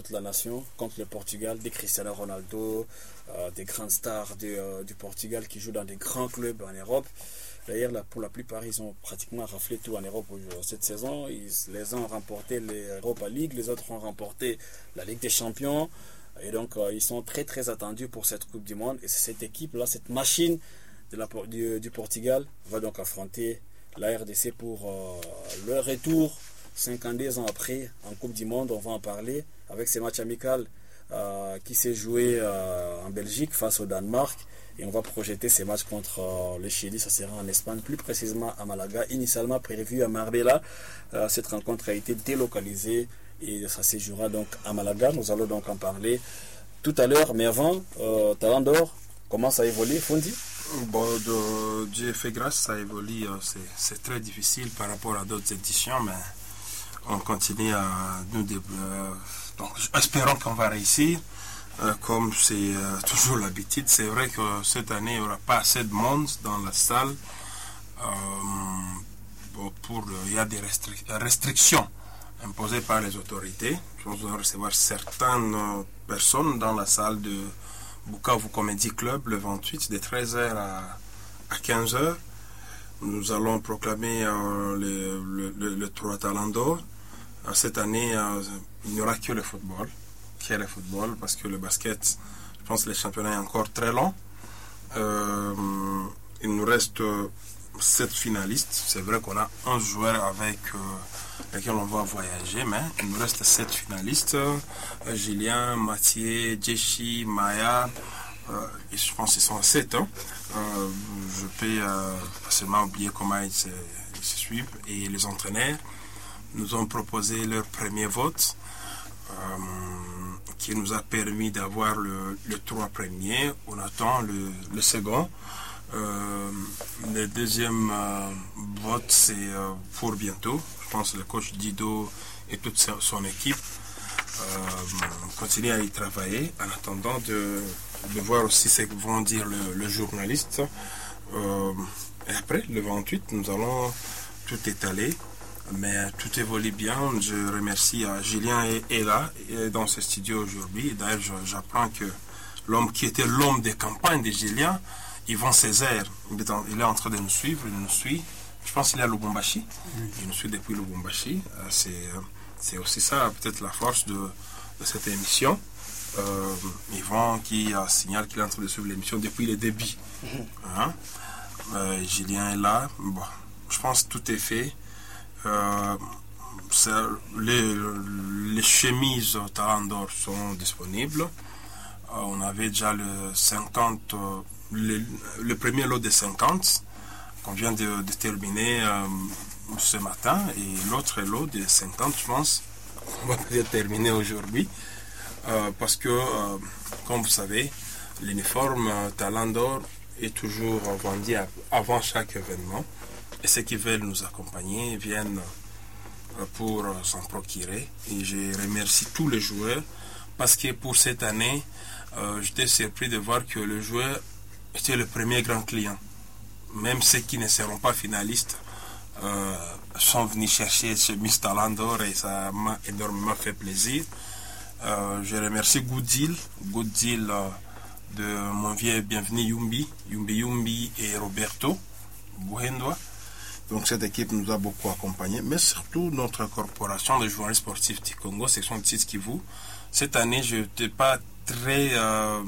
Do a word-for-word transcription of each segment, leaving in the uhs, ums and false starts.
toute la nation contre le Portugal, des Cristiano Ronaldo, euh, des grandes stars de, euh, du Portugal qui jouent dans des grands clubs en Europe. D'ailleurs, là, pour la plupart, ils ont pratiquement raflé tout en Europe cette saison. Ils, les uns ont remporté l'Europa League, les autres ont remporté la Ligue des Champions. Et donc, euh, ils sont très très attendus pour cette Coupe du Monde. Et c'est cette équipe-là, cette machine de la, du, du Portugal va donc affronter la R D C pour euh, le retour cinquante-deux ans après en Coupe du Monde. On va en parler avec ces matchs amicaux euh, qui s'est joué euh, en Belgique face au Danemark. Et on va projeter ces matchs contre euh, le Chili. Ça sera en Espagne, plus précisément à Malaga. Initialement prévu à Marbella. Euh, cette rencontre a été délocalisée et ça se jouera donc à Malaga. Nous allons donc en parler tout à l'heure. Mais avant, euh, Talent d'Or, comment ça évolue, Fondi? Bon, de, Dieu fait grâce, ça évolue. C'est, c'est très difficile par rapport à d'autres éditions, mais on continue à nous développer. Donc, espérons qu'on va réussir. Euh, comme c'est euh, toujours l'habitude, c'est vrai que cette année, il n'y aura pas assez de monde dans la salle. Euh, bon, pour, il y a des restric- restrictions imposées par les autorités. Nous allons recevoir certaines euh, personnes dans la salle de Bukavu Comedy Club le vingt-huit, de treize heures à, à quinze heures. Nous allons proclamer euh, le, le, le, le trois Talent d'Or. Euh, cette année, euh, il n'y aura que le football. Qui est le football, parce que le basket, je pense que le championnat est encore très long. Euh, il nous reste euh, sept finalistes. C'est vrai qu'on a un joueur avec euh, lequel on va voyager, mais il nous reste sept finalistes. Euh, Julien, Mathieu, Jessie, Maya, euh, et je pense qu'ils sont sept. Hein. Euh, je peux euh, facilement oublier comment ils se, ils se suivent. Et les entraîneurs nous ont proposé leur premier vote. Euh, qui nous a permis d'avoir le, le trois premiers. On attend le, le second. Euh, le deuxième euh, vote, c'est euh, pour bientôt. Je pense que le coach Dido et toute son équipe euh, continuent à y travailler en attendant de, de voir aussi ce que vont dire le, le journaliste. Euh, et après, le vingt-huit, nous allons tout étaler. Mais tout évolue bien. Je remercie à Julien et, et là, et dans ce studio aujourd'hui. D'ailleurs, j'apprends que l'homme qui était l'homme de campagne de Julien, Yvan Césaire, il est en train de nous suivre, il nous suit. Je pense qu'il est à Lubumbashi. Il nous suit depuis Lubumbashi. C'est, c'est aussi ça, peut-être la force de, de cette émission. Euh, Yvan qui a signalé qu'il est en train de suivre l'émission depuis le début. Hein? Euh, Julien est là. Bon, je pense que tout est fait. Euh, les, les chemises Talent d'Or sont disponibles. Euh, on avait déjà le cinquante, euh, le, le premier lot de cinquante qu'on vient de, de terminer euh, ce matin, et l'autre lot de cinquante, je pense, on va peut-être terminer aujourd'hui. Euh, parce que, euh, comme vous savez, l'uniforme euh, Talent d'Or est toujours vendu avant chaque événement. Et ceux qui veulent nous accompagner viennent pour s'en procurer. Et je remercie tous les joueurs parce que pour cette année, euh, j'étais surpris de voir que le joueur était le premier grand client. Même ceux qui ne seront pas finalistes euh, sont venus chercher ce Miss Talent d'Or et ça m'a énormément fait plaisir. Euh, je remercie Goodil, Goodil euh, de mon vieux bienvenu Yumbi, Yumbi Yumbi et Roberto Buhendwa. Donc cette équipe nous a beaucoup accompagnés, mais surtout notre corporation de journalistes sportifs du Congo, section de Sud Kivu. Cette année, je n'étais pas très euh,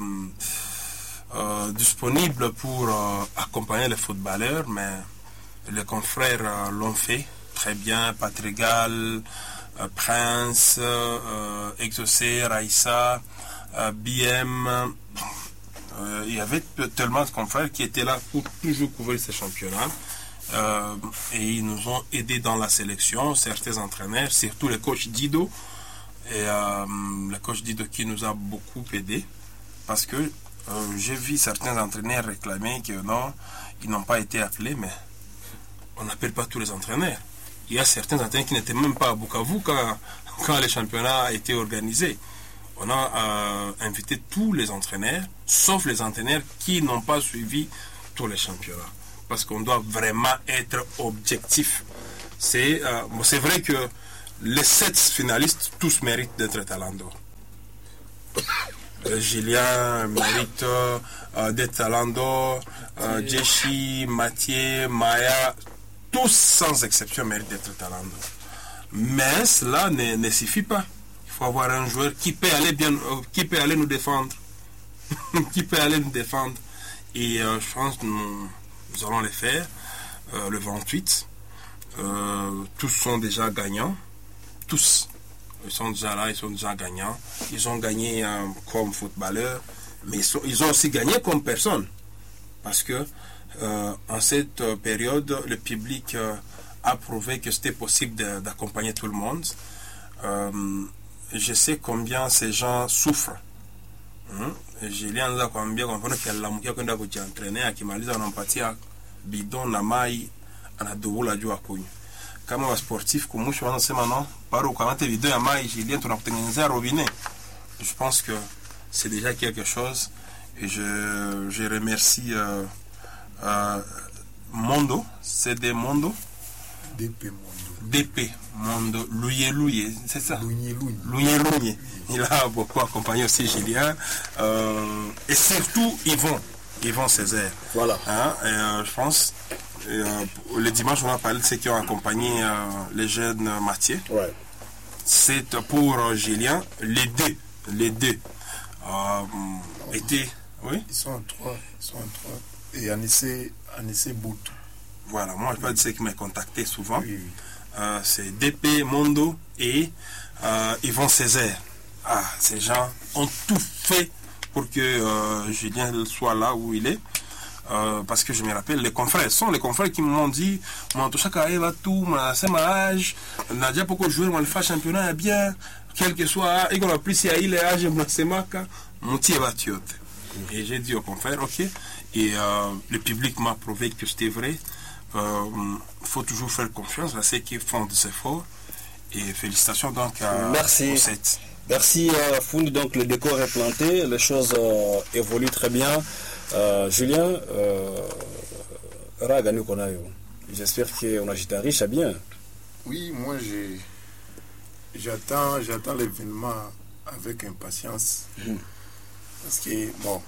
euh, disponible pour euh, accompagner les footballeurs, mais les confrères euh, l'ont fait très bien. Patrigal, euh, Prince, euh, Exaucé, Raïssa, euh, B M. Euh, il y avait tellement de confrères qui étaient là pour toujours couvrir ces championnats. Euh, et ils nous ont aidés dans la sélection, certains entraîneurs, surtout le coach Dido. Et euh, le coach Dido qui nous a beaucoup aidés parce que euh, j'ai vu certains entraîneurs réclamer que non, ils n'ont pas été appelés, mais on n'appelle pas tous les entraîneurs. Il y a certains entraîneurs qui n'étaient même pas à Bukavu quand, quand le championnat a été organisé. On a euh, invité tous les entraîneurs, sauf les entraîneurs qui n'ont pas suivi tous les championnats. Parce qu'on doit vraiment être objectif. C'est, euh, c'est vrai que les sept finalistes, tous méritent d'être Talent d'Or. euh, Julien mérite euh, des talents d'or, euh, Jeshi, Mathieu, Maya, tous sans exception méritent d'être talents d'or. Mais cela ne, ne suffit pas. Il faut avoir un joueur qui peut aller, bien, euh, qui peut aller nous défendre. qui peut aller nous défendre. Et euh, je pense que nous, nous allons le faire euh, le vingt-huit. Euh, tous sont déjà gagnants. Tous. Ils sont déjà là, ils sont déjà gagnants. Ils ont gagné euh, comme footballeurs, mais ils, sont, ils ont aussi gagné comme personnes. Parce que euh, en cette euh, période, le public euh, a prouvé que c'était possible de, d'accompagner tout le monde. Euh, je sais combien ces gens souffrent. Hmm? Julien combien comprendre que la mkia kwenda kujientraîner akimaliza wanampatia bidon na mai anadubula juu akunywa. Kama wa sportif kumusho wanasema non, paro ukamate bidon ya mai Julien tunakutengenezea robinet. Je pense que c'est déjà quelque chose et je, je remercie euh, euh, Mondo, c'est des Mondo D P Mondo. D P Mondo, Louye Louye, c'est ça? Louye Louye. Louye Louye. Il a beaucoup accompagné aussi Julien. Euh, et surtout Yvon, Yvon Césaire. Voilà. Hein, et, euh, je pense, et, euh, le dimanche, on a parlé de ceux qui ont accompagné euh, les jeunes Mathieu. Ouais. C'est pour euh, Julien, les deux, les deux euh, étaient. Oui? Ils sont en trois. Ils sont en trois. Et Anissé, Anissé Boutou. Voilà, moi je parle de ceux qui m'ont contacté souvent. Oui, oui. Euh, c'est D P Mondo et euh, Yvon Césaire. Ah, ces gens ont tout fait pour que euh, Julien soit là où il est. Euh, parce que je me rappelle, les confrères, ce sont les confrères qui m'ont dit, mon chaque année va tout, c'est ma âge, Nadia pourquoi jouer, on le fait championnat bien, quel que soit, et qu'on a pris si il est âge, c'est ma mon petit va tuer. Et j'ai dit aux confrères, ok, et euh, le public m'a prouvé que c'était vrai. Il euh, faut toujours faire confiance à ceux qui font des efforts. Et félicitations donc à Merci. au sept. Merci euh, Found, donc le décor est planté, les choses euh, évoluent très bien. Euh, Julien, euh, j'espère qu'on a agité riche à bien. Oui, moi j'ai j'attends j'attends l'événement avec impatience. Mmh. Parce que bon,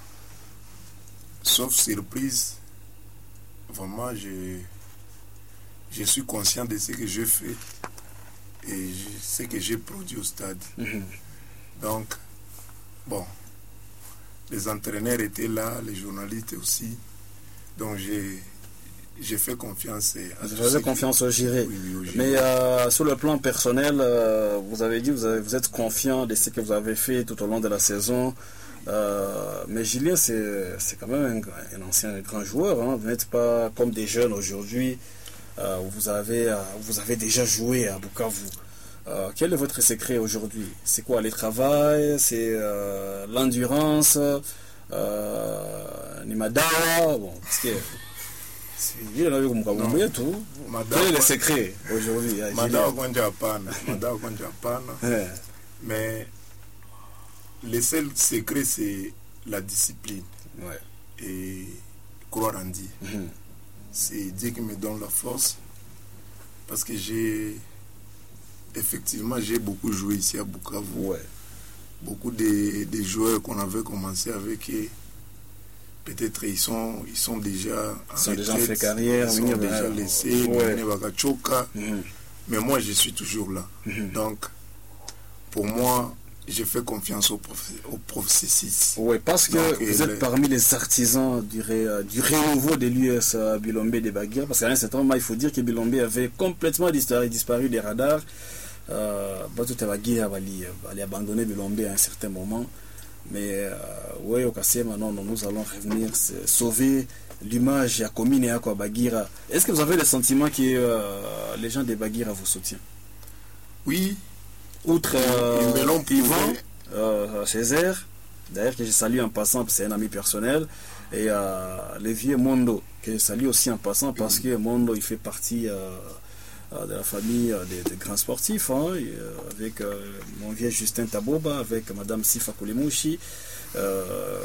sauf surprise, vraiment je je suis conscient de ce que je fais et je sais que j'ai produit au stade. Mmh. Donc, bon, les entraîneurs étaient là, les journalistes aussi. Donc, j'ai, j'ai fait confiance à Vous avez confiance au Giré. Oui, oui, au Giré. Mais euh, sur le plan personnel, euh, vous avez dit que vous, avez, vous êtes confiant de ce que vous avez fait tout au long de la saison. Euh, mais Julien, c'est, c'est quand même un, un ancien grand joueur. Hein. Vous n'êtes pas comme des jeunes aujourd'hui. Euh, où vous avez, euh, vous avez déjà joué à Bukavu. Euh, quel est votre secret aujourd'hui? C'est quoi le travail? C'est euh, l'endurance? euh, Nimadawa? Bon, parce que il a vu comme tout. Quel est le secret aujourd'hui? Madawa kwa Japana. Madawa kwa Japana. Mais le seul secret, c'est la discipline. Ouais. Et croire en Dieu. Mm-hmm. C'est Dieu qui me donne la force. Parce que j'ai... Effectivement, j'ai beaucoup joué ici à Bukavu. Ouais. Beaucoup de, de joueurs qu'on avait commencé avec, peut-être ils sont, ils sont déjà en ils sont retraite, déjà fait carrière, ils sont oui, déjà ouais. laissés, ouais. mm-hmm. Mais moi, je suis toujours là. Mm-hmm. Donc, pour moi, je fais confiance au, au processus. Oui, parce que Donc, vous êtes le... parmi les artisans du, ré, du renouveau de l'U S Bilombe de Baguira. Parce qu'à un certain moment, il faut dire que Bilombe avait complètement disparu, disparu des radars. Euh, tout Baguira allait abandonner Bilombe à un certain moment. Mais euh, oui, au Kassé, maintenant, nous allons revenir sauver l'image à Komine et à Baguira. Est-ce que vous avez le sentiment que euh, les gens de Baguira vous soutiennent? Oui. Outre euh, Yvon euh, Césaire, d'ailleurs que je salue en passant, c'est un ami personnel, et euh, le vieux Mondo, que je salue aussi en passant, parce que Mondo, il fait partie euh, de la famille des, des grands sportifs, hein, et, euh, avec euh, mon vieux Justin Taboba, avec Madame Sifa Koulimouchi. Euh,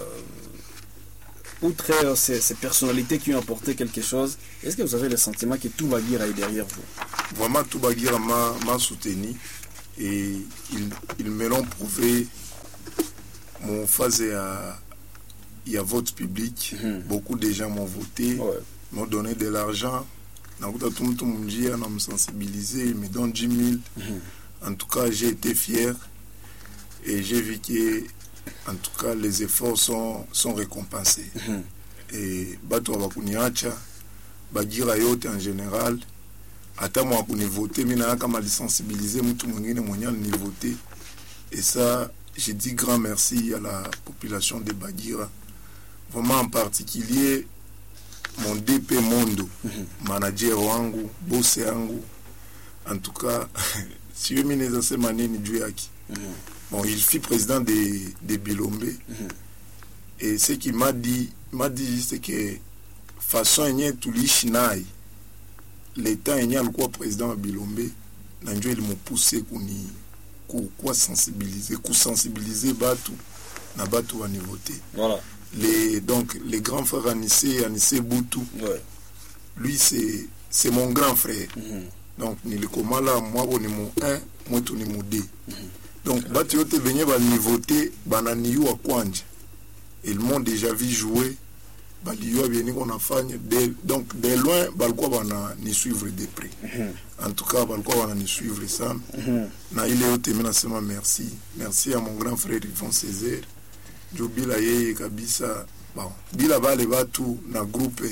outre euh, ces, ces personnalités qui ont apporté quelque chose, est-ce que vous avez le sentiment que tout Baguira est derrière vous? Vraiment, tout Baguira m'a soutenu. Et ils, ils me l'ont prouvé. Mon mon phase à il y a vote public, mm-hmm. beaucoup de gens m'ont voté, ouais. m'ont donné de l'argent. Tout le monde m'a sensibilisé, ils me donnent dix mille. Mm-hmm. En tout cas, j'ai été fier et j'ai vu que, en tout cas, les efforts sont, sont récompensés. Mm-hmm. Et Bato Abakuniacha, Bagira Yote en général, ata moi pour voter, mais n'a qu'à sensibiliser, tout le monde m'a voté. Et ça, j'ai dit grand merci à la population de Bagira. Vraiment en particulier mon D P Mondo, mm-hmm. manager wangu, boss wangu. En tout cas, si je m'y ai manini Djouaki. Bon, il fut président de, de Bilombe. Mm-hmm. Et ce qu'il m'a dit, m'a dit c'est que façon il y a tout l'Ishinai, l'État il y a le quoi président à Bilombe, Nanjo il m'a poussé kuni quoi sensibiliser, quoi sensibiliser Batu, na Batu va voter. Voilà. Les, donc, les grands frères Anissé, Anissé Boutou, ouais. lui, c'est, c'est mon grand frère. Mm-hmm. Donc, Nilekomala, moi, on est mon un, moi, tu es mon deux. Mm-hmm. Donc, Batu yote venye va voter, bananiyu à Kwanja. Ils m'ont déjà vu jouer, baliyu a bien qu'on a fait, donc, de loin, balko va ni suivre de près. Mm-hmm. En tout cas, balko va ni suivre ça. Mm-hmm. Na il est yote, maintenant, merci. Merci à mon grand frère Yvon Césaire. Jo bila yeye kabisa bon bila bale batu na groupe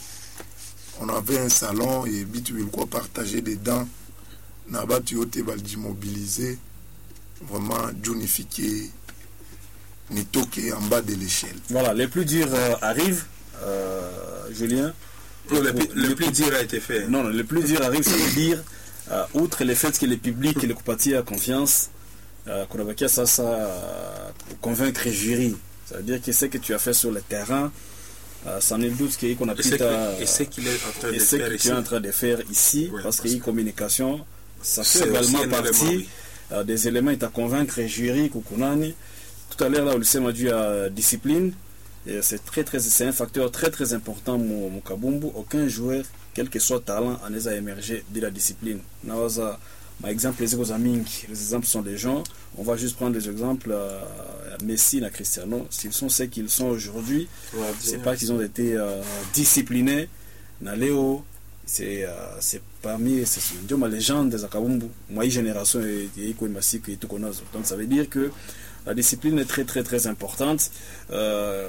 on avait un salon et bitu ilikuwa partager dedans na batu yote baldi mobiliser vraiment junifier ni toquer en bas de l'échelle. Voilà, les plus durs euh, arrivent euh, Julien. Non, le, le, le plus dur a été fait. Non, le plus dur arrive, c'est de dire euh, outre le fait que le public et le parti a confiance. Euh, ça, ça euh, convaincre le jury, ça veut dire que ce que tu as fait sur le terrain, euh, sans nul doute qu'on a pris ta, et ce qu'il est en train et de ce faire que ici. tu es en train de faire ici, oui, parce, parce qu'il y a une communication, ça fait également partie oui. euh, des éléments à convaincre le jury. Kukunani. Tout à l'heure là, Lucien m'a dit à discipline, et c'est très très, c'est un facteur très très important mon, mon Kabumbu. Aucun joueur, quel que soit talent, en les a émergé de la discipline. Nawaza. Par exemple, les exemples sont des gens, on va juste prendre des exemples, euh, Messi et Cristiano, s'ils sont ce qu'ils sont aujourd'hui, ouais, c'est pas qu'ils ont été euh, disciplinés, Naléo, c'est euh, parmi c'est ma légende des Akabumbu, moi génération et tout qu'on a. Donc ça veut dire que la discipline est très très très importante. Euh,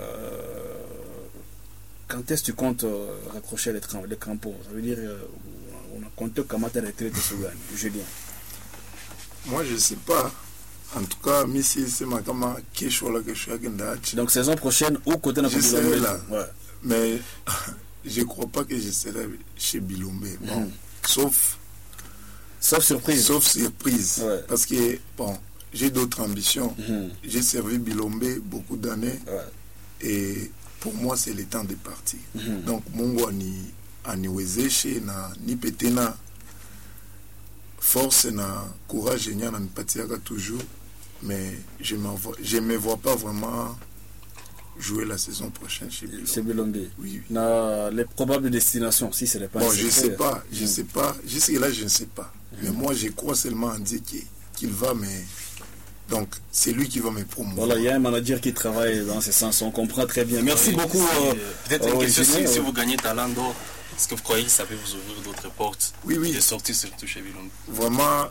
quand est-ce que tu comptes euh, raccrocher les, les crampons? Ça veut dire euh, on a compté comment tu as retraité ce gars, Julien. Moi, je ne sais pas. En tout cas, Messi, c'est ma kama kesho la kesho yake ndachi. Donc, saison prochaine, où côté je serai là. Ouais. Mais je ne crois pas que je serai chez Bilombe. Bon, mm. Sauf... Sauf surprise. Sauf surprise. Ouais. Parce que, bon, j'ai d'autres ambitions. Mm. J'ai servi Bilombe beaucoup d'années. Ouais. Et pour moi, c'est le temps de partir. Mm. Donc, Mungu ani... aniwezeshe na nipete na force na courage nya na nipatiaka toujours, mais je ne me vois pas vraiment jouer la saison prochaine chez Bilombe. Chez Bilombe. Oui, oui. Na les probables destinations, si ce n'est pas. Bon, je ne sais pas, je ne sais pas. Jusque là, je ne sais pas. Mm. Mais moi, je crois seulement en Dieu qu'il va, mais donc c'est lui qui va me promouvoir. Voilà, il y a un manager qui travaille dans ce sens. On comprend très bien. Merci oui, beaucoup. Euh, Peut-être une question, si, si vous gagnez Talent d'Or, est-ce que vous croyez que ça peut vous ouvrir d'autres portes? Oui, oui. De sortir surtout chez Bilombe. Vraiment,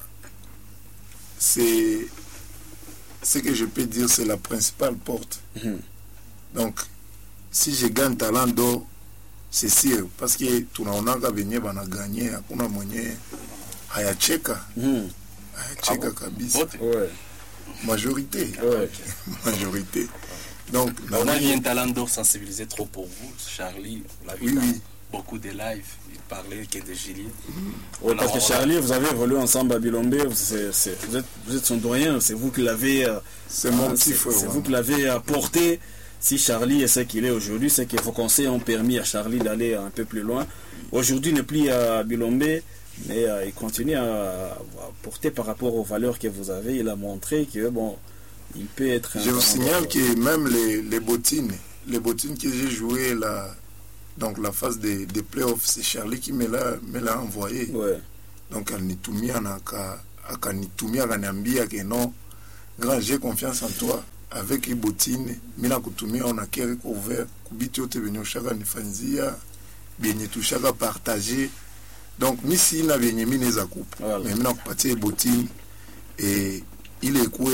c'est ce que je peux dire, c'est la principale porte. Mm-hmm. Donc, si je gagne Talent d'Or, c'est sûr. Parce que tout le monde a gagné, on a gagné. On a gagné. Hayacheka. Hayacheka kabisa. Ouais. Majorité. Ouais. Majorité. Donc, on a mis un Talent d'Or sensibilisé trop pour vous, Charlie. On l'a vu oui, dans oui. beaucoup de lives. Il parlait que de Julien. Mmh. Oui, parce que Charlie, vous avez évolué ensemble à Bilombe. C'est, c'est, vous, êtes, vous êtes son doyen. C'est vous qui l'avez. Euh, c'est mon petit frère. C'est vous qui l'avez apporté. Si Charlie est ce qu'il est aujourd'hui, c'est que vos conseils ont permis à Charlie d'aller un peu plus loin. Aujourd'hui, il n'est plus à Bilombe, mais euh, il continue à, à porter par rapport aux valeurs que vous avez. Il a montré que bon, il peut être. Je vous signale que même les, les bottines, les bottines que j'ai jouées là, donc la phase des, des playoffs, c'est Charlie qui me l'a, me l'a envoyé. Ouais. Donc alinitumia na aka alinitumia akaniambia que non, grand, j'ai confiance en toi. avec ibotine mina kutumia ona kere couvert kubiti yote benyo shaka nifanzia benye tu shaka partager donc misi na benye mineza kupa voilà. Mais mina kupatia ibotine et il est quoi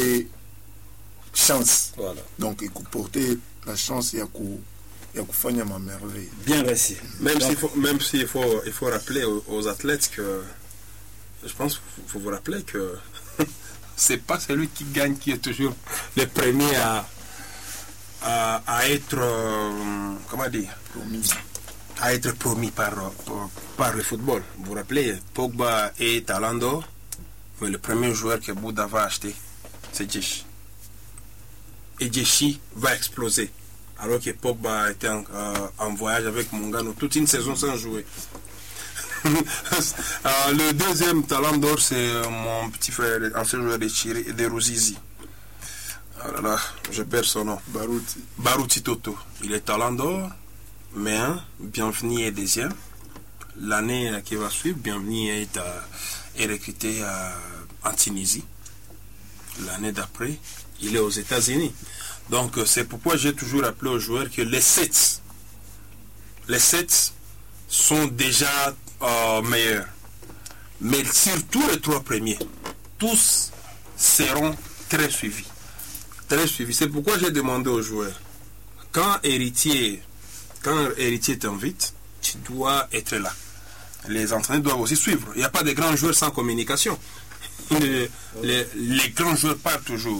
chance Voilà. donc il porter la chance ya ku ya kufanya ma merveille. Bien réussi. Même Donc, s'il faut, même s'il faut, il faut rappeler aux, aux athlètes que, je pense qu'il faut vous rappeler que c'est pas celui qui gagne qui est toujours le premier à, à, à être, euh, comment dire, Promis. à être promis par, par, par le football. Vous vous rappelez, Pogba est Talent d'Or, mais le premier joueur que Bouddha va acheter, c'est Djechi. Et Djechi va exploser. Alors que Pogba était en, euh, en voyage avec Mungano toute une saison sans jouer. euh, le deuxième Talent d'Or, c'est euh, mon petit frère, ancien joueur de Chiri, de Ruzizi. Oh là là, je perds son nom. Barouti. Barouti Toto. Il est Talent d'Or, mais hein, Bienvenu est deuxième. L'année qui va suivre, Bienvenu est, euh, est recruté euh, en Tunisie. L'année d'après, il est aux États-Unis. Donc c'est pourquoi j'ai toujours appelé aux joueurs que les sept, les sept sont déjà euh, meilleurs. Mais surtout les trois premiers, tous seront très suivis. Très suivis. C'est pourquoi j'ai demandé aux joueurs, quand héritier, quand héritier t'invite, tu dois être là. Les entraîneurs doivent aussi suivre. Il n'y a pas de grands joueurs sans communication. Les, les, les grands joueurs partent toujours.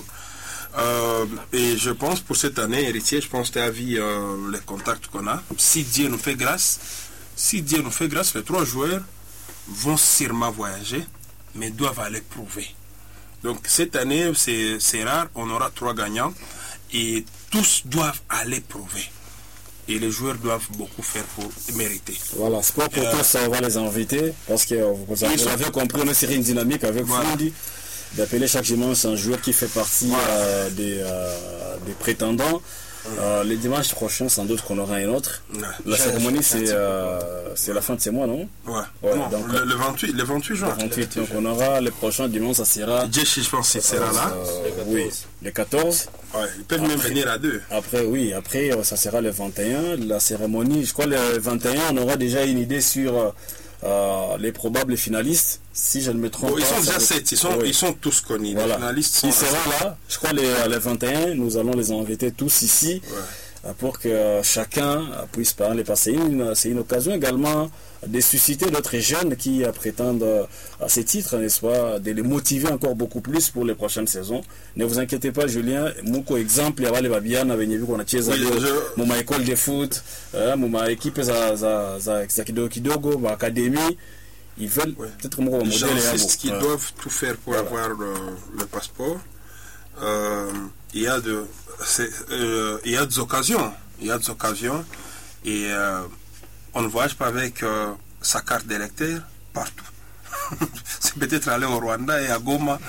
Euh, et je pense pour cette année, héritier, je pense que tu as vu euh, les contacts qu'on a. Si Dieu nous fait grâce, si Dieu nous fait grâce, les trois joueurs vont sûrement voyager, mais doivent aller prouver. Donc cette année, c'est, c'est rare, on aura trois gagnants et tous doivent aller prouver. Et les joueurs doivent beaucoup faire pour mériter. Voilà, Sport pour Euh, tous, on va les inviter parce que euh, vous avez, Ils sont- vous avez compris, on est sur une dynamique avec Voilà. Fundi. D'appeler chaque dimanche un joueur qui fait partie Voilà. euh, des, euh, des prétendants. Euh, les dimanches prochains, sans doute qu'on aura un autre. Ouais. La J'ai- cérémonie, j'ai- c'est euh, c'est la fin de ce mois, non? Ouais. Ouais, Non, donc- le, le vingt-huit, le vingt-huit juin. Le vingt-huit. Donc on aura le prochain dimanche, ça sera. Jessie, je pense qu'il sera là. euh, oui, le quatorze. Ouais, ils peuvent même venir à deux. Après, oui, après, euh, ça sera le vingt et un. La cérémonie, je crois le vingt et un, on aura déjà une idée sur euh, euh, les probables finalistes. Si je ne me trompe Bon, ils pas. sont ça déjà doit- sept, ils sont, Oui. ils sont tous connus. Voilà. Les finalistes sont Ils seront là. Je crois les, les vingt et un, nous allons les inviter tous ici Ouais. euh, pour que euh, chacun euh, puisse parler. Parce que c'est une, c'est une occasion également de susciter d'autres jeunes qui euh, prétendent euh, à ces titres, n'est-ce pas, de les motiver encore beaucoup plus pour les prochaines saisons. Ne vous inquiétez pas, Julien. Muko exemple, ya wale babiana venye viko wanacheza Oui, leo je- muma école de foot, euh, muma équipe za za za, za kidogo kidogo, ma académie. Ils veulent Ouais. peut-être mon modèle yabo. J'insiste qu'ils Voilà. doivent tout faire pour Voilà. avoir le, le passeport. Euh, il y a de, c'est, euh, il y a des occasions, il y a des occasions, et euh, on ne voyage pas avec euh, sa carte d'électeur partout. C'est peut-être aller au Rwanda et à Goma.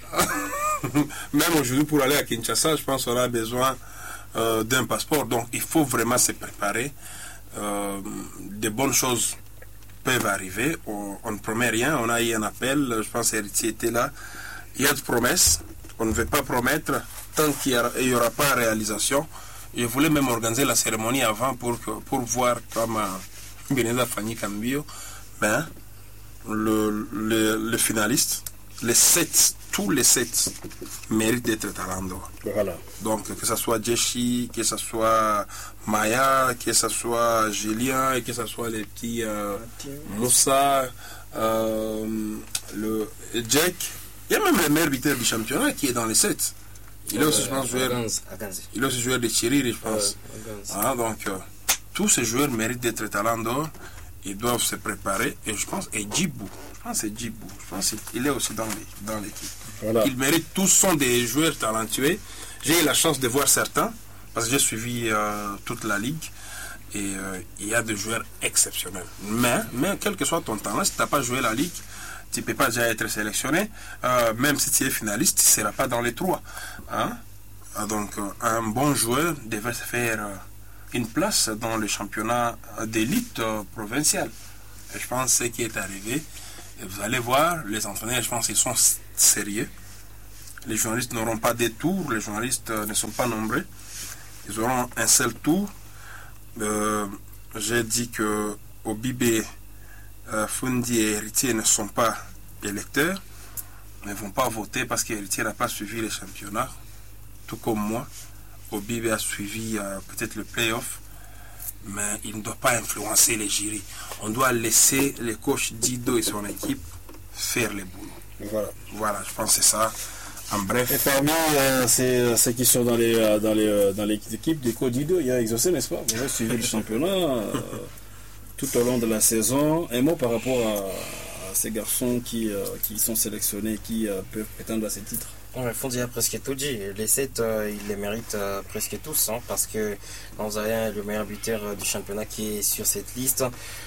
Même aujourd'hui, pour aller à Kinshasa, je pense qu'on a besoin euh, d'un passeport. Donc, il faut vraiment se préparer. Euh, de bonnes choses peuvent arriver. On, on ne promet rien. On a eu un appel. Je pense que Héritier était là. Il y a des promesses. On ne veut pas promettre tant qu'il n'y aura pas de réalisation. Je voulais même organiser la cérémonie avant pour, que, pour voir comme Beneda Fanny Cambio. Ben, le, le, le finaliste, les sept, tous les sept méritent d'être Talent d'Or. Voilà. Donc, que ce soit Jessie, que ce soit Maya, que ce soit Julien, et que ce soit les petits euh, Moussa, euh, le Jack. Il y a même le meilleur buteur du championnat qui est dans les sept. Il est aussi, je pense, joueur, il est aussi joueur de Chiriri, je pense. Ah, donc, euh, tous ces joueurs méritent d'être Talent d'Or. Ils doivent se préparer. Et je pense, et Djibou, je pense que c'est Djibou. Je pense qu'il est aussi dans, les, dans l'équipe. Voilà. Ils méritent, tous sont des joueurs talentueux. J'ai eu la chance de voir certains, parce que j'ai suivi euh, toute la ligue. Et euh, il y a des joueurs exceptionnels. Mais, mais quel que soit ton talent, si tu n'as pas joué la ligue, tu ne peux pas déjà être sélectionné. Euh, même si tu es finaliste, tu ne seras pas dans les trois. Hein? Donc, euh, un bon joueur devait se faire euh, une place dans le championnat d'élite euh, provincial. Et je pense que ce qui est arrivé, et vous allez voir, les entraîneurs, je pense qu'ils sont sérieux. Les journalistes n'auront pas des tours, les journalistes euh, ne sont pas nombreux. Ils auront un seul tour. Euh, j'ai dit que Obibé, euh, Fundi et Héritier ne sont pas électeurs, mais ne vont pas voter parce qu'Héritier n'a pas suivi les championnats, tout comme moi. Obibé a suivi euh, peut-être le play-off, mais il ne doit pas influencer les jurys. On doit laisser les coachs Dido et son équipe faire les boulots. Voilà. Voilà, je pense que c'est ça. En bref. Et parmi euh, ces, ceux qui sont dans les euh, dans les euh, dans l'équipe des coachs Dido, il y a Exaucé, n'est-ce pas? Vous avez suivi le championnat euh, tout au long de la saison. Un mot par rapport à, à ces garçons qui, euh, qui sont sélectionnés, qui euh, peuvent prétendre à ces titres. Ouais, Fondi a presque tout dit. Les sept, euh, ils les méritent euh, presque tous, hein, parce que Lanzarien est le meilleur buteur euh, du championnat qui est sur cette liste.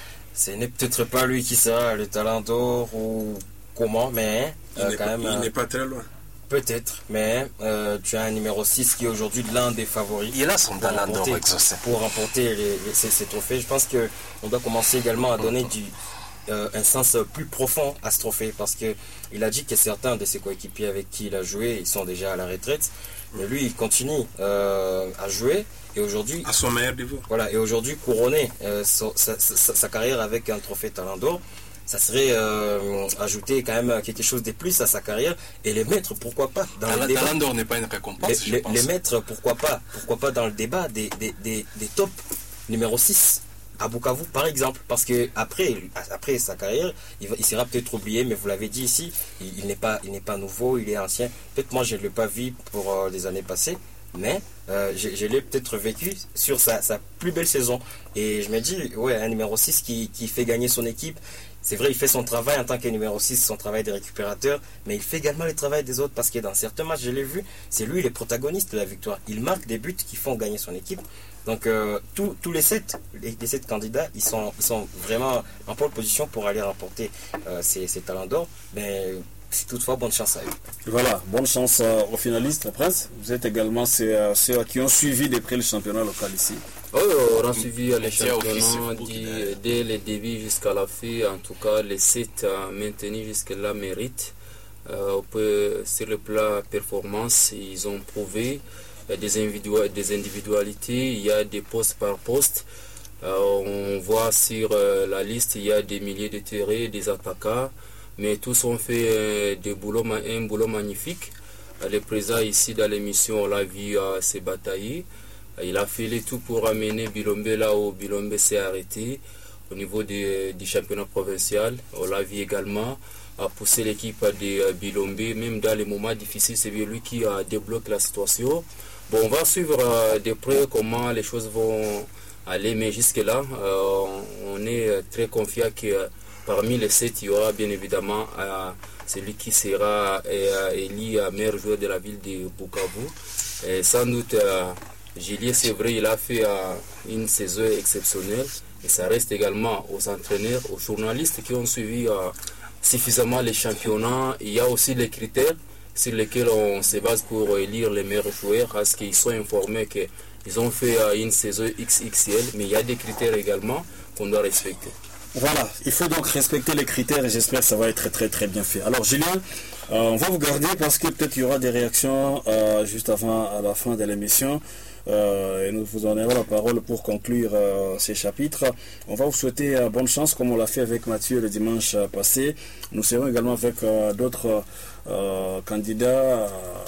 Ce n'est peut-être pas lui qui sera le talent d'or ou comment, mais euh, il, n'est quand pas, même, il n'est pas très loin. Peut-être, mais euh, tu as un numéro six qui est aujourd'hui l'un des favoris. Il a son talent d'or, Exaucé. Pour remporter les, les, ces, ces trophées. Je pense qu'on doit commencer également à donner du, euh, un sens plus profond à ce trophée, parce qu'il a dit que certains de ses coéquipiers avec qui il a joué, ils sont déjà à la retraite. Mais lui, il continue euh, à jouer. Et aujourd'hui, à son meilleur niveau. Voilà, et aujourd'hui, couronner euh, sa, sa, sa, sa carrière avec un trophée talent d'or, ça serait euh, ajouter quand même quelque chose de plus à sa carrière et les mettre, pourquoi pas, dans la, le débat. Talent d'or n'est pas une récompense, les, je les, pense. les mettre, pourquoi pas, pourquoi pas dans le débat des, des, des, des top numéro six à Bukavu, par exemple. Parce que après, après sa carrière, il, va, il sera peut-être oublié, mais vous l'avez dit ici, il, il n'est pas, il n'est pas nouveau, il est ancien. Peut-être moi, je ne l'ai pas vu pour euh, les années passées, mais euh, je, je l'ai peut-être vécu sur sa, sa plus belle saison. Et je me dis, ouais, un numéro six qui, qui fait gagner son équipe. C'est vrai, il fait son travail en tant que numéro six, son travail de récupérateur, mais il fait également le travail des autres, parce que dans certains matchs, je l'ai vu, c'est lui le protagoniste de la victoire. Il marque des buts qui font gagner son équipe. Donc euh, tous, tous les sept, les, les sept candidats, ils sont, ils sont vraiment en pole position pour aller remporter euh, ces, ces talents d'or. Mais c'est toutefois bonne chance à eux. Voilà, bonne chance euh, aux finalistes, le Prince. Vous êtes également ceux, euh, ceux qui ont suivi de près le championnat local ici. Oh, on a suivi les championnats dès le début jusqu'à la fin. En tout cas, les sept maintenus jusque-là méritent. Euh, on peut, sur le plan performance, ils ont prouvé des, individua des individualités. Il y a des postes par poste. Euh, on voit sur euh, la liste, il y a des milliers de terrains, des attaquants. Mais tous ont fait euh, des boulots, un boulot magnifique. Euh, le président ici dans l'émission, on l'a vu euh, se batailler. Il a fait le tout pour amener Bilombe là où Bilombe s'est arrêté au niveau de, du championnat provincial. On l'a vu également à pousser l'équipe de Bilombe, même dans les moments difficiles, c'est lui qui a débloqué la situation. Bon, on va suivre euh, de près comment les choses vont aller, mais jusque-là, euh, on est très confiant que euh, parmi les sept, il y aura bien évidemment euh, celui qui sera euh, élu meilleur joueur de la ville de Bukavu. Et sans doute, euh, Juliet, c'est vrai, il a fait euh, une saison exceptionnelle. Et ça reste également aux entraîneurs, aux journalistes qui ont suivi euh, suffisamment les championnats. Il y a aussi les critères sur lesquels on se base pour élire les meilleurs joueurs, parce qu'ils sont informés qu'ils ont fait euh, une saison X X L, mais il y a des critères également qu'on doit respecter. Voilà, il faut donc respecter les critères et j'espère que ça va être très très très bien fait. Alors Julien, euh, on va vous garder parce que peut-être il y aura des réactions euh, juste avant à la fin de l'émission. Euh, et nous vous donnerons la parole pour conclure euh, ces chapitres. On va vous souhaiter euh, bonne chance comme on l'a fait avec Mathieu le dimanche euh, passé. Nous serons également avec euh, d'autres euh, candidats euh,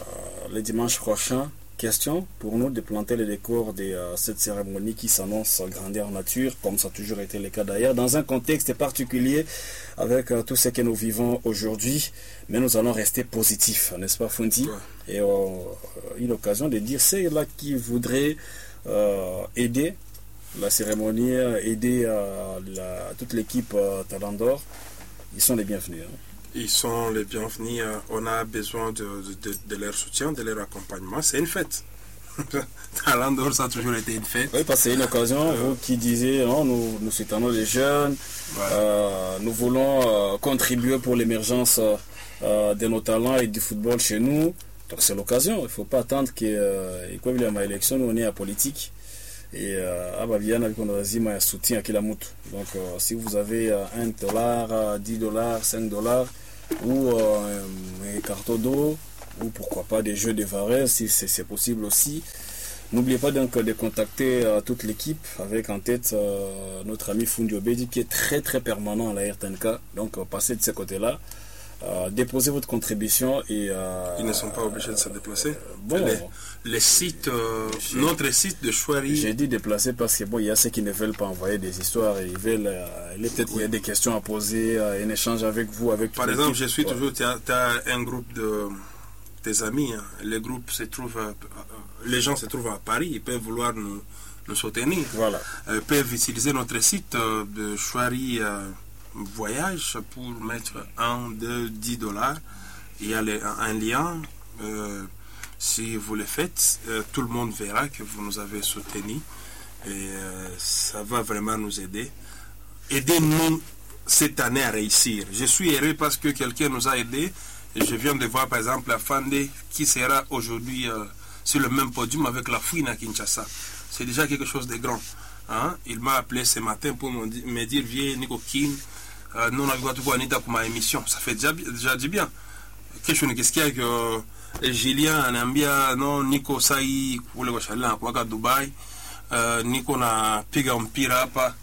le dimanche prochain. Question pour nous de planter les décors de euh, cette cérémonie qui s'annonce grandeur nature, comme ça a toujours été le cas d'ailleurs, dans un contexte particulier avec euh, tout ce que nous vivons aujourd'hui. Mais nous allons rester positifs, n'est-ce pas, Fundi? Ouais. Et euh, une occasion de dire c'est là qui voudrait euh, aider la cérémonie, aider euh, la, toute l'équipe euh, Talent d'Or. Ils sont les bienvenus. Hein. Ils sont les bienvenus. On a besoin de, de, de leur soutien, de leur accompagnement. C'est une fête. Talent d'Or, ça a toujours été une fête. Oui, parce que c'est une occasion, euh, vous qui disiez, non, nous, nous soutenons les jeunes, ouais. euh, nous voulons euh, contribuer pour l'émergence euh, de nos talents et du football chez nous. Donc c'est l'occasion. Il ne faut pas attendre que, euh, quoi, il y a ma élection, nous on est à politique. Et ah bah bien avec un soutien à kila mutu. Donc euh, si vous avez euh, un dollar, dix dollars, cinq dollars ou euh, un carton d'eau, ou pourquoi pas des jeux de Varese si c'est, c'est possible aussi. N'oubliez pas donc de contacter euh, toute l'équipe avec en tête euh, notre ami Fundi Obedi qui est très très permanent à la R T N K. Donc euh, passez de ce côté-là, euh, déposez votre contribution et... Euh, Ils ne sont pas obligés de se déplacer. Euh, bon, les, les sites, euh, notre site de Chouari... J'ai dit déplacer parce que bon, il y a ceux qui ne veulent pas envoyer des histoires et ils veulent... Euh, peut-être oui. Il y a des questions à poser, euh, un échange avec vous, avec... Par exemple, je suis ouais. toujours... Tu as, tu as un groupe de... tes amis, hein. Les groupes se trouvent... À, les gens se trouvent à Paris, ils peuvent vouloir nous, nous soutenir. Voilà. Ils peuvent utiliser notre site euh, de Chouari euh, Voyage pour mettre un, deux, dix dollars. Il y a les, un lien. Euh, si vous le faites, euh, tout le monde verra que vous nous avez soutenus. Et euh, ça va vraiment nous aider. Aidez-nous cette année à réussir. Je suis heureux parce que quelqu'un nous a aidés. Et je viens de voir par exemple la Fandé qui sera aujourd'hui... Euh, sur le même podium avec la fouine à Kinshasa. C'est déjà quelque chose de grand. Hein? Il m'a appelé ce matin pour me dire, viens Nico Kin, euh, nous on a vu tout Anita pour ma émission. Ça fait déjà, déjà du bien. Qu'est-ce qu'il y a que Julien, Nambia, non, Nico Saï, pour le Wachala, Waka Dubaï, Nico na Piga Mpirapa,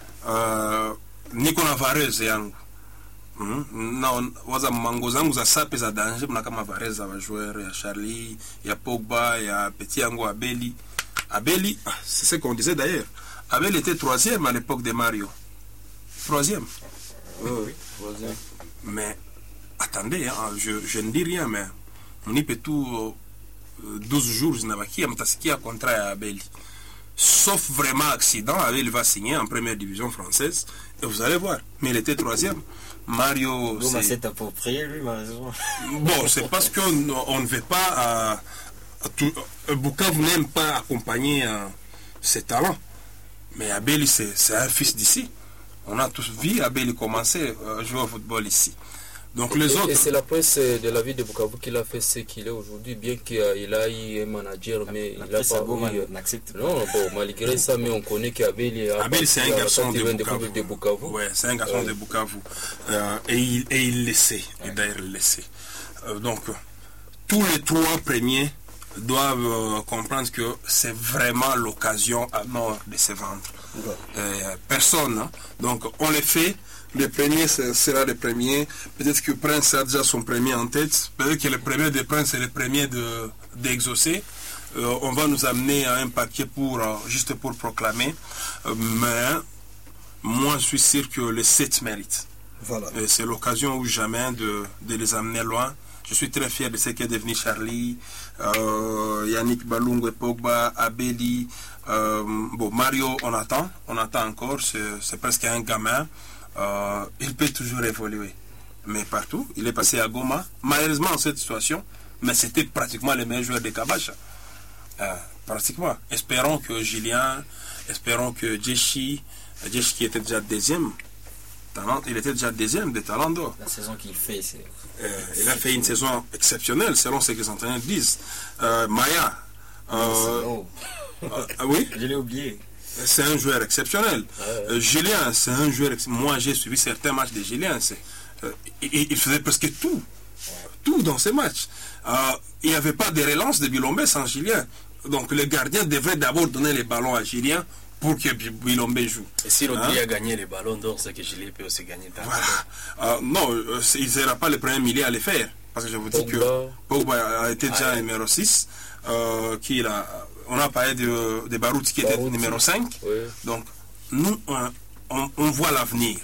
Nico na Varese yangu. Mm-hmm. Na waza mango zangu za sape za danger na kama Varese za joueur ya Charlie, ya Pogba, ya petit yango Abeli. Abeli, c'est ce qu'on disait d'ailleurs. Abeli était troisième à l'époque de Mario. Troisième. Oui, oui, troisième. Mais attendez, hein, je, je ne dis rien, mais on y peut tout euh, douze jours, je n'ai pas qui a contrat à Abeli. Sauf vraiment accident, Abeli va signer en première division française. Et vous allez voir. Mais il était troisième. Mario. Bon, c'est approprié, lui, malheureusement. Bon, c'est parce qu'on on ne veut pas. Euh, Bukavu n'aime pas accompagner euh, ses talents. Mais Abeli, c'est un fils d'ici. On a tous vu Abeli commencer à jouer au football ici. Donc les et, autres. Et c'est la presse de la ville de Bukavu qu'il a fait ce qu'il est aujourd'hui, bien qu'il a eu un manager, mais la il a pas. Beau, eu... Non, bon, malgré ça, mais on connaît qu'Abel Abel, c'est un garçon de Bukavu. De Bukavu. Ouais, c'est un garçon ouais. de Bukavu. Euh, et, il, et il le sait. Ouais. Et d'ailleurs, il le sait. Euh, donc, tous les trois premiers doivent euh, comprendre que c'est vraiment l'occasion à mort de se vendre. Ouais. Euh, personne. Hein? Donc, on le fait. Le premier sera le premier. Peut-être que Prince a déjà son premier en tête. Peut-être que le premier de Prince est le premier de, d'exaucer. Euh, on va nous amener à un paquet pour, euh, juste pour proclamer. Euh, mais moi, je suis sûr que les sept méritent. Voilà. Et c'est l'occasion ou jamais de, de les amener loin. Je suis très fier de ce qu'est devenu Charlie, euh, Yannick Balungu, Pogba, Abeli. Euh, bon, Mario, on attend. On attend encore. C'est, c'est presque un gamin. Euh, il peut toujours évoluer. Mais partout, il est passé à Goma. Malheureusement, en cette situation, mais c'était pratiquement le meilleur joueur de Kabacha. Euh, pratiquement. Espérons que Julien, espérons que Djechi, Djechi qui était déjà deuxième, talent, il était déjà deuxième de Talent d'Or. La saison qu'il fait, c'est... Euh, il a fait une saison exceptionnelle, selon ce que les entraîneurs disent. Euh, Maya. Euh, oh. euh, oui. Je l'ai oublié. C'est un joueur exceptionnel. Euh, Julien, c'est un joueur exceptionnel. Moi, j'ai suivi certains matchs de Julien. Euh, il, il faisait presque tout. Tout dans ces matchs. Euh, il n'y avait pas de relance de Bilombe sans Julien. Donc, le gardien devrait d'abord donner les ballons à Julien pour que Bilombe joue. Et si Rodri hein? a gagné les ballons d'or, c'est que Julien peut aussi gagner. Voilà. Euh, non, euh, il ne sera pas le premier milieu à le faire. Parce que je vous dis Pogba. que Pogba a été déjà ah, numéro six. Euh, qui a... On a parlé de, de Barout qui était Barout, numéro cinq. Oui. Donc, nous, on, on, on voit l'avenir.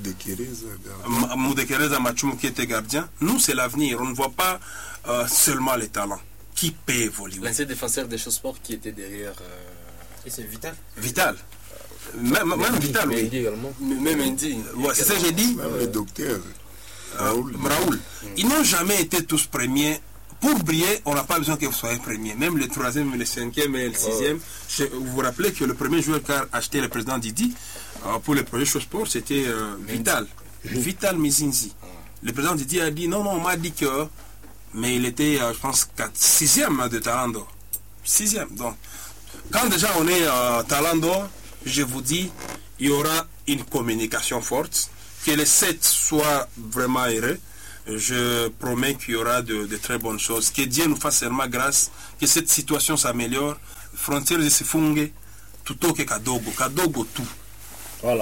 Moudekereza Machoum qui était gardien. Nous, c'est l'avenir. On ne voit pas euh, seulement les talents. Qui peut évoluer. L'ancien défenseur des Choses-Sport qui était derrière. Euh... Et c'est Vital. Vital. Même, même Mendy, Vital, oui. Mendy également. Même Mendy. Ouais, c'est ça que j'ai dit. Même le docteur. Raoul. Euh, Raoul. Mm. Ils n'ont jamais été tous premiers. Pour briller, on n'a pas besoin que vous soyez premier. Même le troisième, le cinquième et le sixième. Oh. Vous vous rappelez que le premier joueur qu'a acheté le président Didi euh, pour le projet Chose-Sport, c'était euh, Vital. Vital Mizinzi. Oh. Le président Didi a dit non, non, on m'a dit que. Mais il était, euh, je pense, sixième de Talent d'Or. Sixième. Donc, quand déjà on est euh, Talent d'Or, je vous dis, il y aura une communication forte. Que les sept soient vraiment heureux. je promets qu'il y aura de, de très bonnes choses. Que Dieu nous fasse seulement grâce, que cette situation s'améliore. Frontières de Sifunge, tout au que Kadogo, Kadogo tout. Voilà.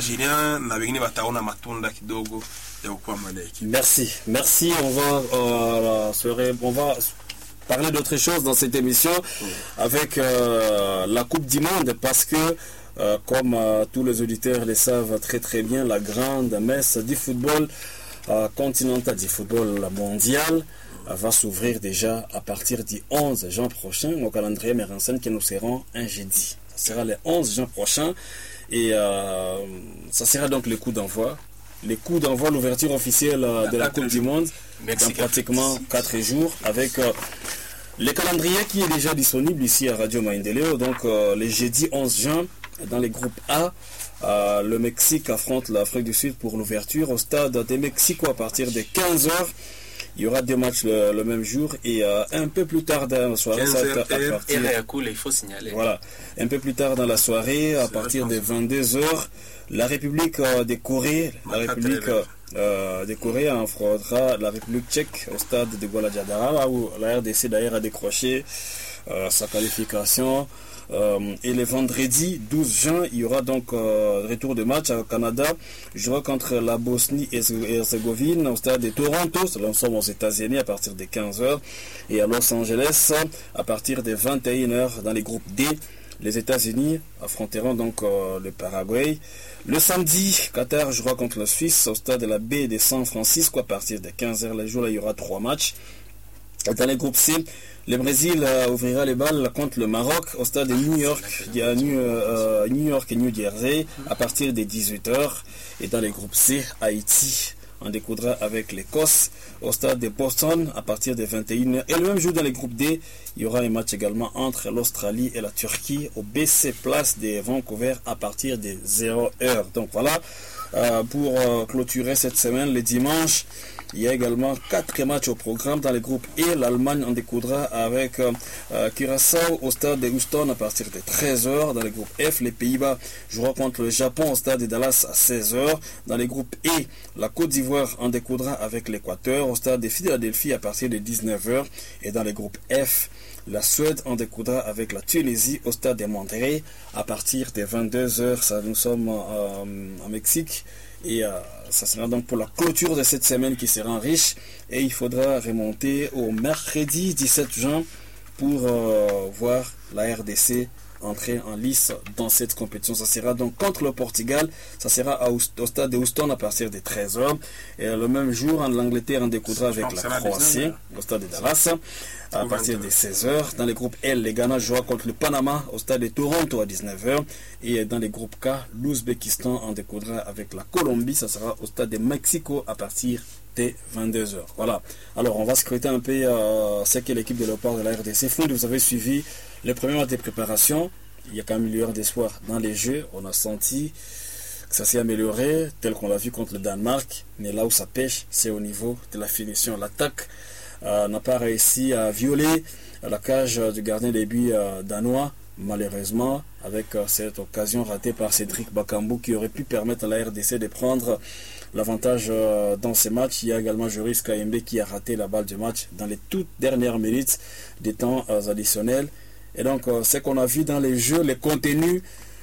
Merci, merci. On va, euh, se ré... on va parler d'autre chose dans cette émission avec euh, la Coupe du Monde parce que, euh, comme euh, tous les auditeurs le savent très très bien, la grande messe du football euh, continental, du football mondial, euh, va s'ouvrir déjà à partir du onze juin prochain au calendrier me renseigne que nous serons un jeudi. Ça sera le onze juin prochain et euh, ça sera donc le coup d'envoi. Les coups d'envoi, l'ouverture officielle euh, de la Coupe du Monde dans pratiquement quatre jours avec euh, le calendrier qui est déjà disponible ici à Radio Maendeleo. Donc euh, le jeudi onze juin, dans les groupes A, euh, le Mexique affronte l'Afrique du Sud pour l'ouverture au stade de Mexico à partir de quinze heures. Il y aura deux matchs le, le même jour et euh, un peu plus tard dans la soirée, ça va à partir, il faut signaler. Voilà, un peu plus tard dans la soirée, à partir de vingt-deux heures, la République euh, de Corée, la République euh, de Corée affrontera la République tchèque au stade de Guadalajara, où la R D C d'ailleurs a décroché euh, sa qualification. Euh, et le vendredi douze juin, il y aura donc euh, retour de match au Canada. Jouera contre la Bosnie et Herzégovine au stade de Toronto. Nous sommes aux États-Unis à partir de quinze heures. Et à Los Angeles à partir de vingt et une heures dans les groupes D. Les États-Unis affronteront donc euh, le Paraguay. Le samedi, Qatar jouera contre la Suisse au stade de la baie de San Francisco à partir de quinze heures. Le jour là, il y aura trois matchs. Dans les groupes C, le Brésil euh, ouvrira les balles contre le Maroc au stade de New York, il y a New, euh, New York et New Jersey à partir des dix-huit heures. Et dans les groupes C, Haïti en découdra avec l'Écosse au stade de Boston à partir des vingt et une heures. Et le même jour dans les groupes D, il y aura un match également entre l'Australie et la Turquie au B C Place de Vancouver à partir des zéro heure. Donc voilà, euh, pour euh, clôturer cette semaine, le dimanche, il y a également quatre matchs au programme dans les groupes E. L'Allemagne en découdra avec euh, Curaçao au stade de Houston à partir de treize heures. Dans les groupes F, les Pays-Bas joueront contre le Japon au stade de Dallas à seize heures. Dans les groupes E, la Côte d'Ivoire en découdra avec l'Équateur au stade de Philadelphie à partir de dix-neuf heures. Et dans les groupes F, la Suède en découdra avec la Tunisie au stade de Monterrey à partir de vingt-deux heures. Ça, nous sommes euh, en Mexique. Et euh, ça sera donc pour la clôture de cette semaine qui sera riche. Et il faudra remonter au mercredi dix-sept juin pour euh, voir la R D C entrer en lice dans cette compétition. Ça sera donc contre le Portugal. Ça sera à, au stade de Houston à partir de treize heures. Et le même jour, l'Angleterre en découdra avec la Croatie au stade de Dallas à partir de seize heures. Dans les groupes L, les Ghana jouera contre le Panama au stade de Toronto à dix-neuf heures. Et dans les groupes K, l'Ouzbékistan en découdra avec la Colombie. Ça sera au stade de Mexico à partir de vingt-deux heures. Voilà. Alors, on va scruter un peu euh, ce qu'est l'équipe de Léopard de la R D C. Vous avez suivi les premiers matchs de préparation. Il y a quand même une lueur d'espoir dans les jeux. On a senti que ça s'est amélioré, tel qu'on l'a vu contre le Danemark. Mais là où ça pêche, c'est au niveau de la finition. L'attaque euh, n'a pas réussi à violer la cage du gardien des buts euh, danois, malheureusement, avec euh, cette occasion ratée par Cédric Bakambu qui aurait pu permettre à la R D C de prendre l'avantage euh, dans ces matchs. Il y a également Joris Kayembe qui a raté la balle du match dans les toutes dernières minutes des temps euh, additionnels. Et donc, euh, ce qu'on a vu dans les jeux, les contenus,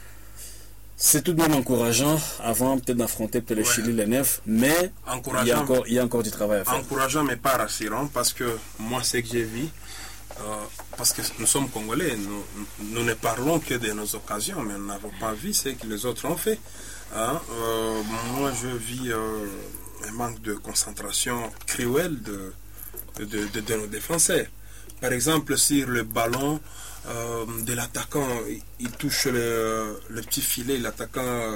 c'est tout de même encourageant avant peut-être d'affronter peut-être le ouais. Chili, le neuf, mais il y, a encore, il y a encore du travail à faire. Encourageant mais pas rassurant parce que moi, ce que j'ai vu, euh, parce que nous sommes Congolais, nous, nous ne parlons que de nos occasions, mais nous n'avons pas vu ce que les autres ont fait. Hein? Euh, moi, je vis euh, un manque de concentration cruel de, de, de, de nos défenseurs. Par exemple, sur le ballon euh, de l'attaquant, il, il touche le, le petit filet, l'attaquant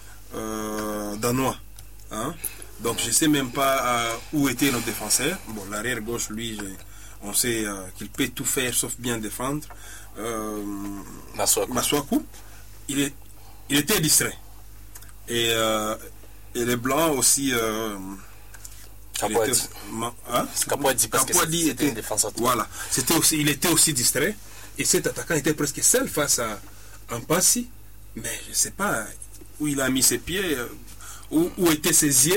euh, danois. Hein? Donc, je ne sais même pas euh, où étaient nos défenseurs. Bon, l'arrière gauche, lui, je, on sait euh, qu'il peut tout faire sauf bien défendre. Euh, Masuaku, il, est, il était distrait. Et, euh, et les blancs aussi. Euh, Kapouadi hein? parce que c'était une défense à toi. Voilà, c'était aussi, il était aussi distrait. Et cet attaquant était presque seul face à un Passy. Mais je ne sais pas où il a mis ses pieds, où, où étaient ses yeux.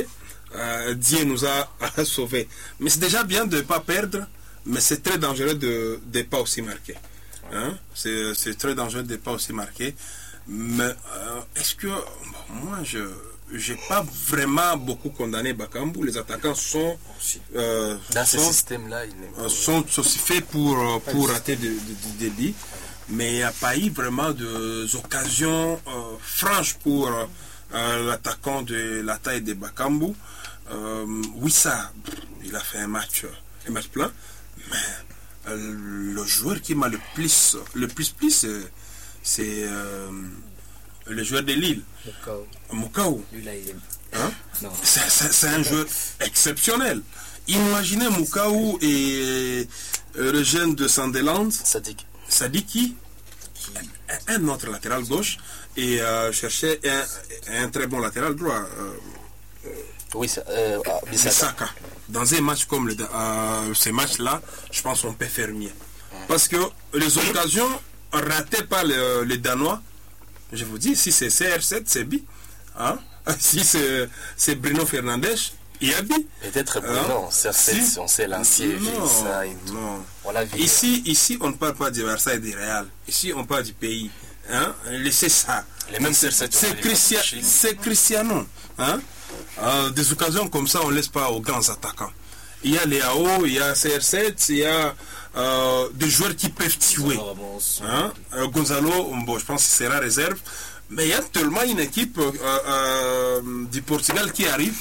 euh, Dieu nous a, a sauvés. Mais c'est déjà bien de ne pas perdre, mais c'est très dangereux de ne pas aussi marquer. Hein? C'est, c'est très dangereux de ne pas aussi marquer. Mais euh, est-ce que bon, moi je n'ai pas vraiment beaucoup condamné Bakambu. Les attaquants sont euh, dans sont, ce système-là, il euh, sont aussi faits pour, pour rater du débit. Mais il n'y a pas eu vraiment d'occasions euh, franches pour euh, l'attaquant de la taille de Bakambu. Euh, oui, ça, il a fait un match, un match plein. Mais euh, le joueur qui m'a le plus, le plus plu, c'est, c'est euh, le joueur de Lille, Moukao. Hein? C'est, c'est, c'est un joueur exceptionnel. Imaginez Moukao et euh, le jeune de Sunderland, Sadik. Sadiki, un, un autre latéral gauche, et euh, cherchait un, un très bon latéral droit. Euh, Oui, euh, Bissaka. Dans un match comme le, euh, ces matchs-là, je pense qu'on peut faire mieux. Parce que les occasions ratées par les, les Danois, je vous dis, si c'est C R sept, c'est B. Hein? Si c'est, c'est Bruno Fernandes, il y a B. Peut-être Bruno, hein? C R sept, si? On sait l'ancien, ça et tout. Non. On l'a vu. Ici, ici, on ne parle pas du Barça et du Real. Ici, on parle du pays. Hein? Laissez ça. Les mêmes C R sept. C'est, Christia, c'est Cristiano. Hein? Euh, des occasions comme ça, on ne laisse pas aux grands attaquants. Il y a les A O, il y a C R sept, il y a euh, des joueurs qui peuvent tuer. Hein? Euh, Gonzalo, bon, je pense qu'il sera réserve. Mais il y a tellement une équipe euh, euh, du Portugal qui arrive.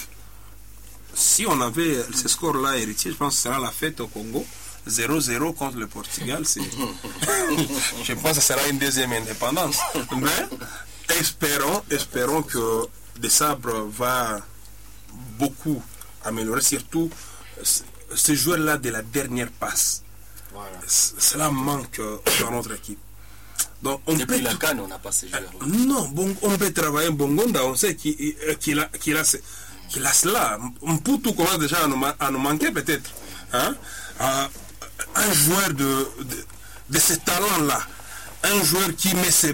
Si on avait ce score-là héritier, je pense que ce sera la fête au Congo. zéro zéro contre le Portugal. C'est... je pense que ce sera une deuxième indépendance. Mais espérons, espérons que De Sabre va beaucoup améliorer, surtout ce joueur-là de la dernière passe. Voilà. Cela manque dans notre équipe. Donc, on Depuis peut... la CAN, on n'a pas ces joueurs-là. Non, bon, on peut travailler Bongonda, on sait qu'il, qu'il, a, qu'il, a, qu'il a cela. Mputu commence déjà à nous, à nous manquer peut-être. Hein? Euh, un joueur de, de, de ce talent-là, un joueur qui met ses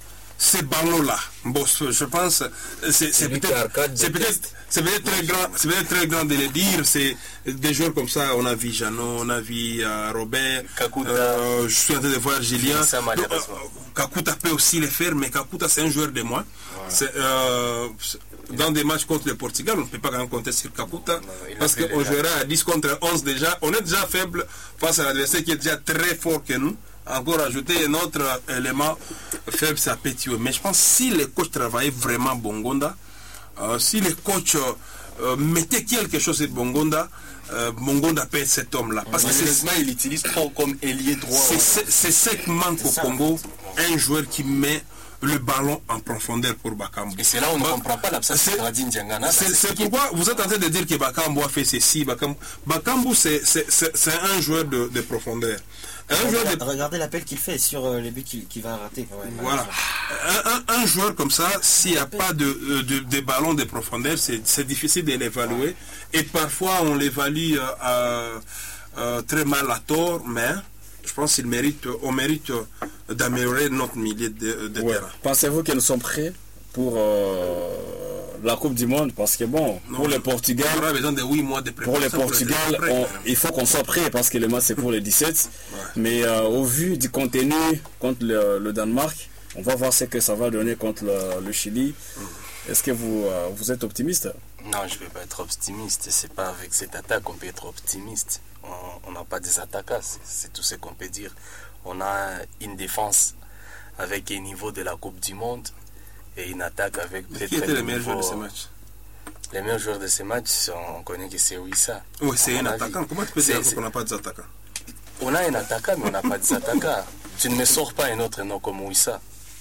ces ballons-là, bon, je pense, c'est, c'est, peut-être, c'est, peut-être, c'est peut-être très grand, c'est peut-être très grand de le dire. C'est des joueurs comme ça. On a vu Jeannot, on a vu euh, Robert, euh, je suis en train de voir Julien. Donc, euh, Kakuta peut aussi le faire, mais Kakuta c'est un joueur de moins. Ouais. C'est, euh, dans des matchs contre le Portugal, on ne peut pas quand même compter sur Kakuta ouais, parce qu'on jouera à dix contre onze déjà. On est déjà faible face à l'adversaire qui est déjà très fort que nous. Encore ajouter un autre élément faible, ça peut tuer. Mais je pense que si les coachs travaillaient vraiment Bongonda, euh, si les coachs euh, mettaient quelque chose sur Bongonda, euh, Bongonda peut être cet homme-là. Parce que c'est, il utilise trop comme ailier droit. C'est, c'est, c'est ce qui manque au Congo, un joueur qui met le ballon en profondeur pour Bakambu. Et c'est là où on ne comprend pas l'absence de Radin Diangana. C'est, c'est pourquoi vous êtes en train de dire que Bakambu a fait ceci. Bakambu, Bakambu c'est, c'est, c'est, c'est un joueur de, de profondeur. Un Regardez, de... regardez l'appel qu'il fait sur euh, les buts qu'il, qu'il va rater. Ouais, voilà. Un, un, un joueur comme ça, s'il n'y a pas de, de, de ballon de profondeur, c'est, c'est difficile de l'évaluer. Ouais. Et parfois, on l'évalue euh, euh, très mal à tort, mais je pense qu'il mérite, on mérite d'améliorer notre milieu de, de ouais. terrain. Pensez-vous que nous sommes prêts pour euh, la Coupe du Monde? Parce que bon, non, pour le Portugal, on aura besoin de huit mois de pour le Portugal, pour on, il faut qu'on soit prêt parce que le match c'est pour les dix-sept. Ouais. Mais euh, au vu du contenu contre le, le Danemark, on va voir ce que ça va donner contre le, le Chili. Mmh. Est-ce que vous, euh, vous êtes optimiste? Non, je ne vais pas être optimiste. C'est pas avec cette attaque qu'on peut être optimiste. On n'a pas des attaquants, c'est, c'est tout ce qu'on peut dire. On a une défense avec un niveau de la Coupe du Monde. Et une attaque avec peut-être. Qui était le meilleur joueur de ce match? Les meilleurs joueurs de ce match, on connaît que c'est Wissa. Oui, c'est un attaquant. Comment tu peux dire qu'on n'a pas d'attaquant? On a un attaquant, mais on n'a pas d'attaquant. Tu ne me sors pas un autre nom comme Wissa.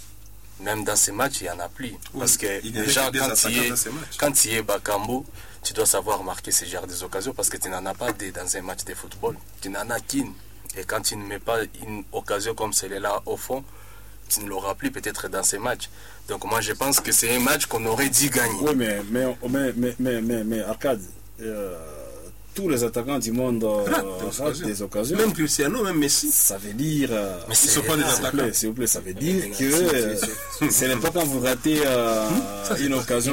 Même dans ces matchs, il n'y en a plus. Oui, parce que déjà, quand tu es, quand tu es Bakambu, tu dois savoir marquer ce genre d'occasions parce que tu n'en as pas de, dans un match de football. Tu n'en as qu'une. Et quand tu ne mets pas une occasion comme celle-là au fond, tu ne l'auras plus peut-être dans ces matchs. Donc moi je pense que c'est un match qu'on aurait dû gagner. Oui, mais, mais, mais, mais, mais, mais, mais Arcade, euh, tous les attaquants du monde euh, ratent des, des occasions. Même Cristiano, même Messi. Ça veut dire... Euh, mais ce ne sont pas des attaquants. S'il vous plaît, ça veut dire que euh, ce n'est pas quand vous ratez euh, une occasion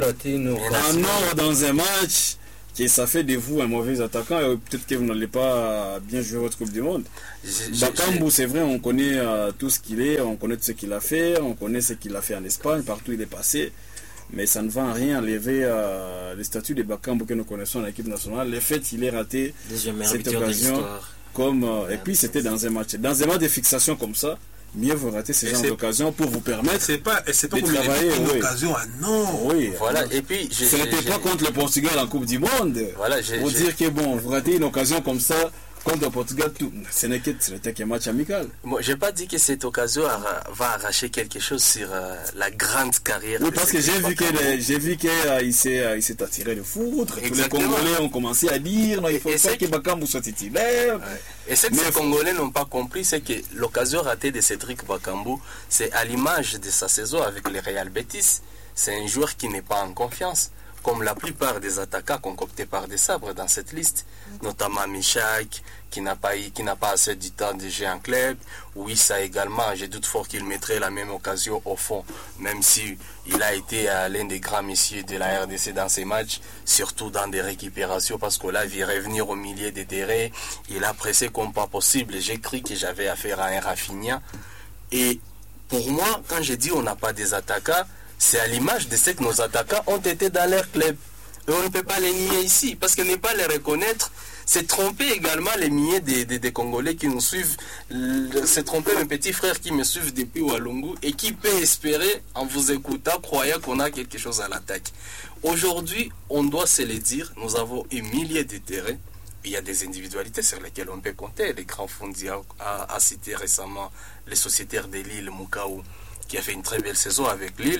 en or dans un match que ça fait de vous un mauvais attaquant et peut-être que vous n'allez pas bien jouer votre Coupe du Monde. Bakambu, c'est vrai, on connaît euh, tout ce qu'il est, on connaît ce qu'il a fait, on connaît ce qu'il a fait en Espagne, partout il est passé. Mais ça ne va en rien enlever euh, le statut de Bakambu que nous connaissons en équipe nationale. Le fait qu'il ait raté cette occasion, comme, euh, et puis c'était dans un match. Dans un match de fixation comme ça, mieux vous ratez ces genres d'occasions pour vous permettre c'est pas, c'est pas de travailler. Une oui. occasion à non. Oui, voilà, et puis... Ce n'était pas contre le Portugal en Coupe du Monde. Voilà, pour dire que bon, vous ratez une occasion comme ça, contre le Portugal, tout. Ce n'était qu'un match amical. Moi, je n'ai pas dit que cette occasion va arracher quelque chose sur euh, la grande carrière. Oui, parce que j'ai vu qu'il j'ai vu qu'il euh, s'est euh, attiré de foudre. Tous les Congolais ont commencé à dire non, il faut pas que Bakambu soit titulaire. Ouais. Et ce que Mais les Congolais n'ont pas compris, c'est que l'occasion ratée de Cédric Bakambu, c'est à l'image de sa saison avec le Real Betis. C'est un joueur qui n'est pas en confiance, comme la plupart des attaquants concoctés par des sabres dans cette liste, notamment Michak, qui n'a pas, qui n'a pas assez du temps de jouer en club. Oui, ça également, je doute fort qu'il mettrait la même occasion au fond, même si il a été euh, l'un des grands messieurs de la R D C dans ces matchs, surtout dans des récupérations, parce qu'on l'a vu revenir au milieu des terrains, il a pressé comme pas possible. J'ai cru que j'avais affaire à un Rafinha. Et pour moi, quand je dis on n'a pas des attaquants, c'est à l'image de ce que nos attaquants ont été dans leur club. Et on ne peut pas les nier ici, parce que ne pas les reconnaître, c'est tromper également les milliers des, des, des Congolais qui nous suivent, c'est tromper mes petits frères qui me suivent depuis Walungu et qui peut espérer, en vous écoutant, croyant qu'on a quelque chose à l'attaque. Aujourd'hui, on doit se le dire, nous avons un millier de terrains. Il y a des individualités sur lesquelles on peut compter. Les grands Fondi a, a, a cité récemment les sociétaires de Lille, Moukao, qui a fait une très belle saison avec Lille.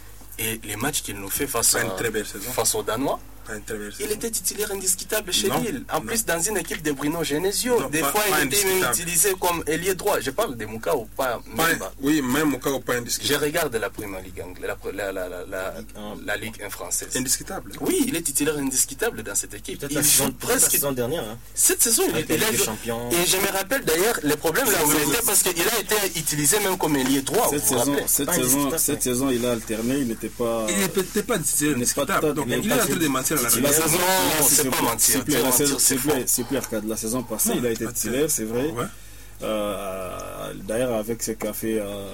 Et les matchs qu'il nous fait face, à, face aux Danois, il était titulaire indiscutable chez non, Lille. En non. plus, dans une équipe de Bruno Genesio. Non, des pas, fois, pas il était même utilisé comme ailier droit. Je parle de Moukao, pas, pas même. Oui, même Moukao, pas indiscutable. Je regarde la Première Ligue anglaise, la, la, la, la, la Ligue un française. Indiscutable. Oui, il est titulaire indiscutable dans cette équipe. Peut-être la saison, presque la saison dernière. Hein. Cette saison, il était là. Et je me rappelle d'ailleurs, le problème là où il était, parce qu'il a été utilisé même comme ailier droit. Cette saison, cette saison, cette saison, il a alterné, il n'était pas. Il n'était pas titulaire indiscutable. Donc, il est en train de mentir. La saison, non, c'est pas mentir. C'est plus Arcade. La saison passée, non, il a été titulaire, c'est vrai. Ouais. Euh, D'ailleurs, avec ce qu'a fait euh,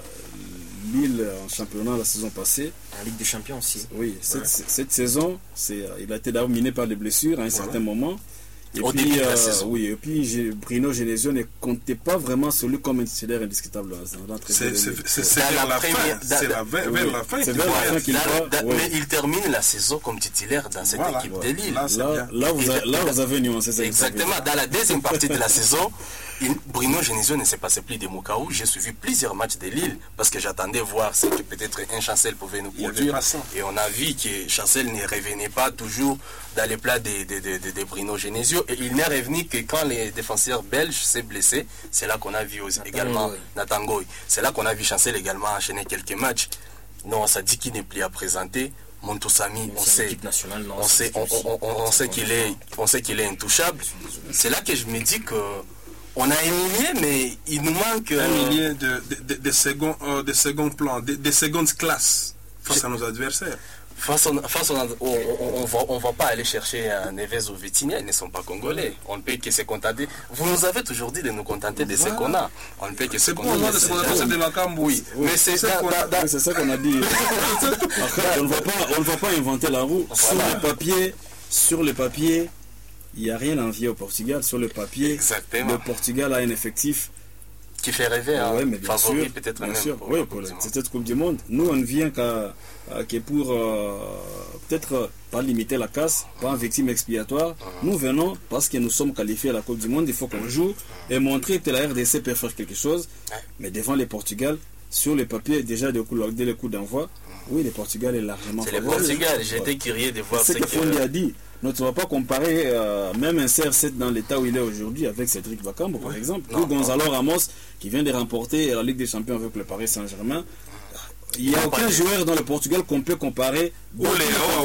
Lille en championnat la saison passée. En Ligue des Champions aussi. Oui, cette, ouais. cette saison, il a été d'abord miné par des blessures à un voilà. certain moment. Et Au puis, début de la euh, saison. Oui, et puis Bruno Genesio ne comptait pas vraiment celui comme un titulaire indiscutable. C'est vers la fin. C'est vers la fin. C'est vers la fin qu'il va. Mais il termine la saison comme titulaire dans cette voilà, équipe ouais. de Lille. Là, là, là, vous, a, là vous avez nuancé ça. Exactement. Dans la deuxième partie de la saison, Bruno Genesio ne s'est pas appelé de Moukao. J'ai suivi plusieurs matchs de Lille parce que j'attendais voir ce que peut-être un Chancel pouvait nous produire. Et on a vu que Chancel ne revenait pas toujours dans les plats de, de, de, de, de Bruno Genesio. Et il n'est revenu que quand les défenseurs belges s'est blessé. C'est là qu'on a vu aussi également Nathan Goy. C'est là qu'on a vu Chancel également enchaîner quelques matchs. Non, ça dit qu'il n'est plus à présenter. Montoussamy, on sait, on sait, on, on, on, on sait qu'il est, on sait qu'il est intouchable. C'est là que je me dis que on a un millier, mais il nous manque un millier de, de, de, de second, euh, de second plan, de, de seconde classe face à nos adversaires. Face, on, face on, on, on, va, on va pas aller chercher un Neves ou Vitinha, ils ne sont pas congolais. On ne peut que se contenter. Vous nous avez toujours dit de nous contenter de ce qu'on a. On ne peut que se contenter de ce qu'on a. C'est de la Cambo. Oui, oui. Mais c'est ça qu'on a dit. Après, on ne va pas, on ne va pas inventer la roue. Voilà. Sur le papier, sur le papier, il n'y a rien à envier au Portugal. Sur le papier, exactement. Le Portugal a un effectif qui fait rêver, hein, ouais, mais bien favori sûr, peut-être bien même sûr, pour oui, la pour Coupe la, cette Coupe du Monde. Nous, on ne vient qu'à qu pour euh, peut-être euh, pas limiter la casse, pas en victime expiatoire. Uh-huh. Nous venons parce que nous sommes qualifiés à la Coupe du Monde. Il faut qu'on joue et montrer que la R D C peut faire quelque chose. Ouais. Mais devant les Portugal, sur le papier, déjà dès le coup d'envoi, uh-huh. oui, le Portugal est largement favori. C'est le Portugal. J'étais ouais. curieux de voir ce que Fondi a dit. Donc, tu ne vas pas comparer euh, même un C R sept dans l'état où il est aujourd'hui avec Cédric Bakambu, par exemple, non, ou Gonzalo non. Ramos qui vient de remporter la Ligue des Champions avec le Paris Saint-Germain. il n'y a aucun joueur dans le Portugal qu'on peut comparer. Ou les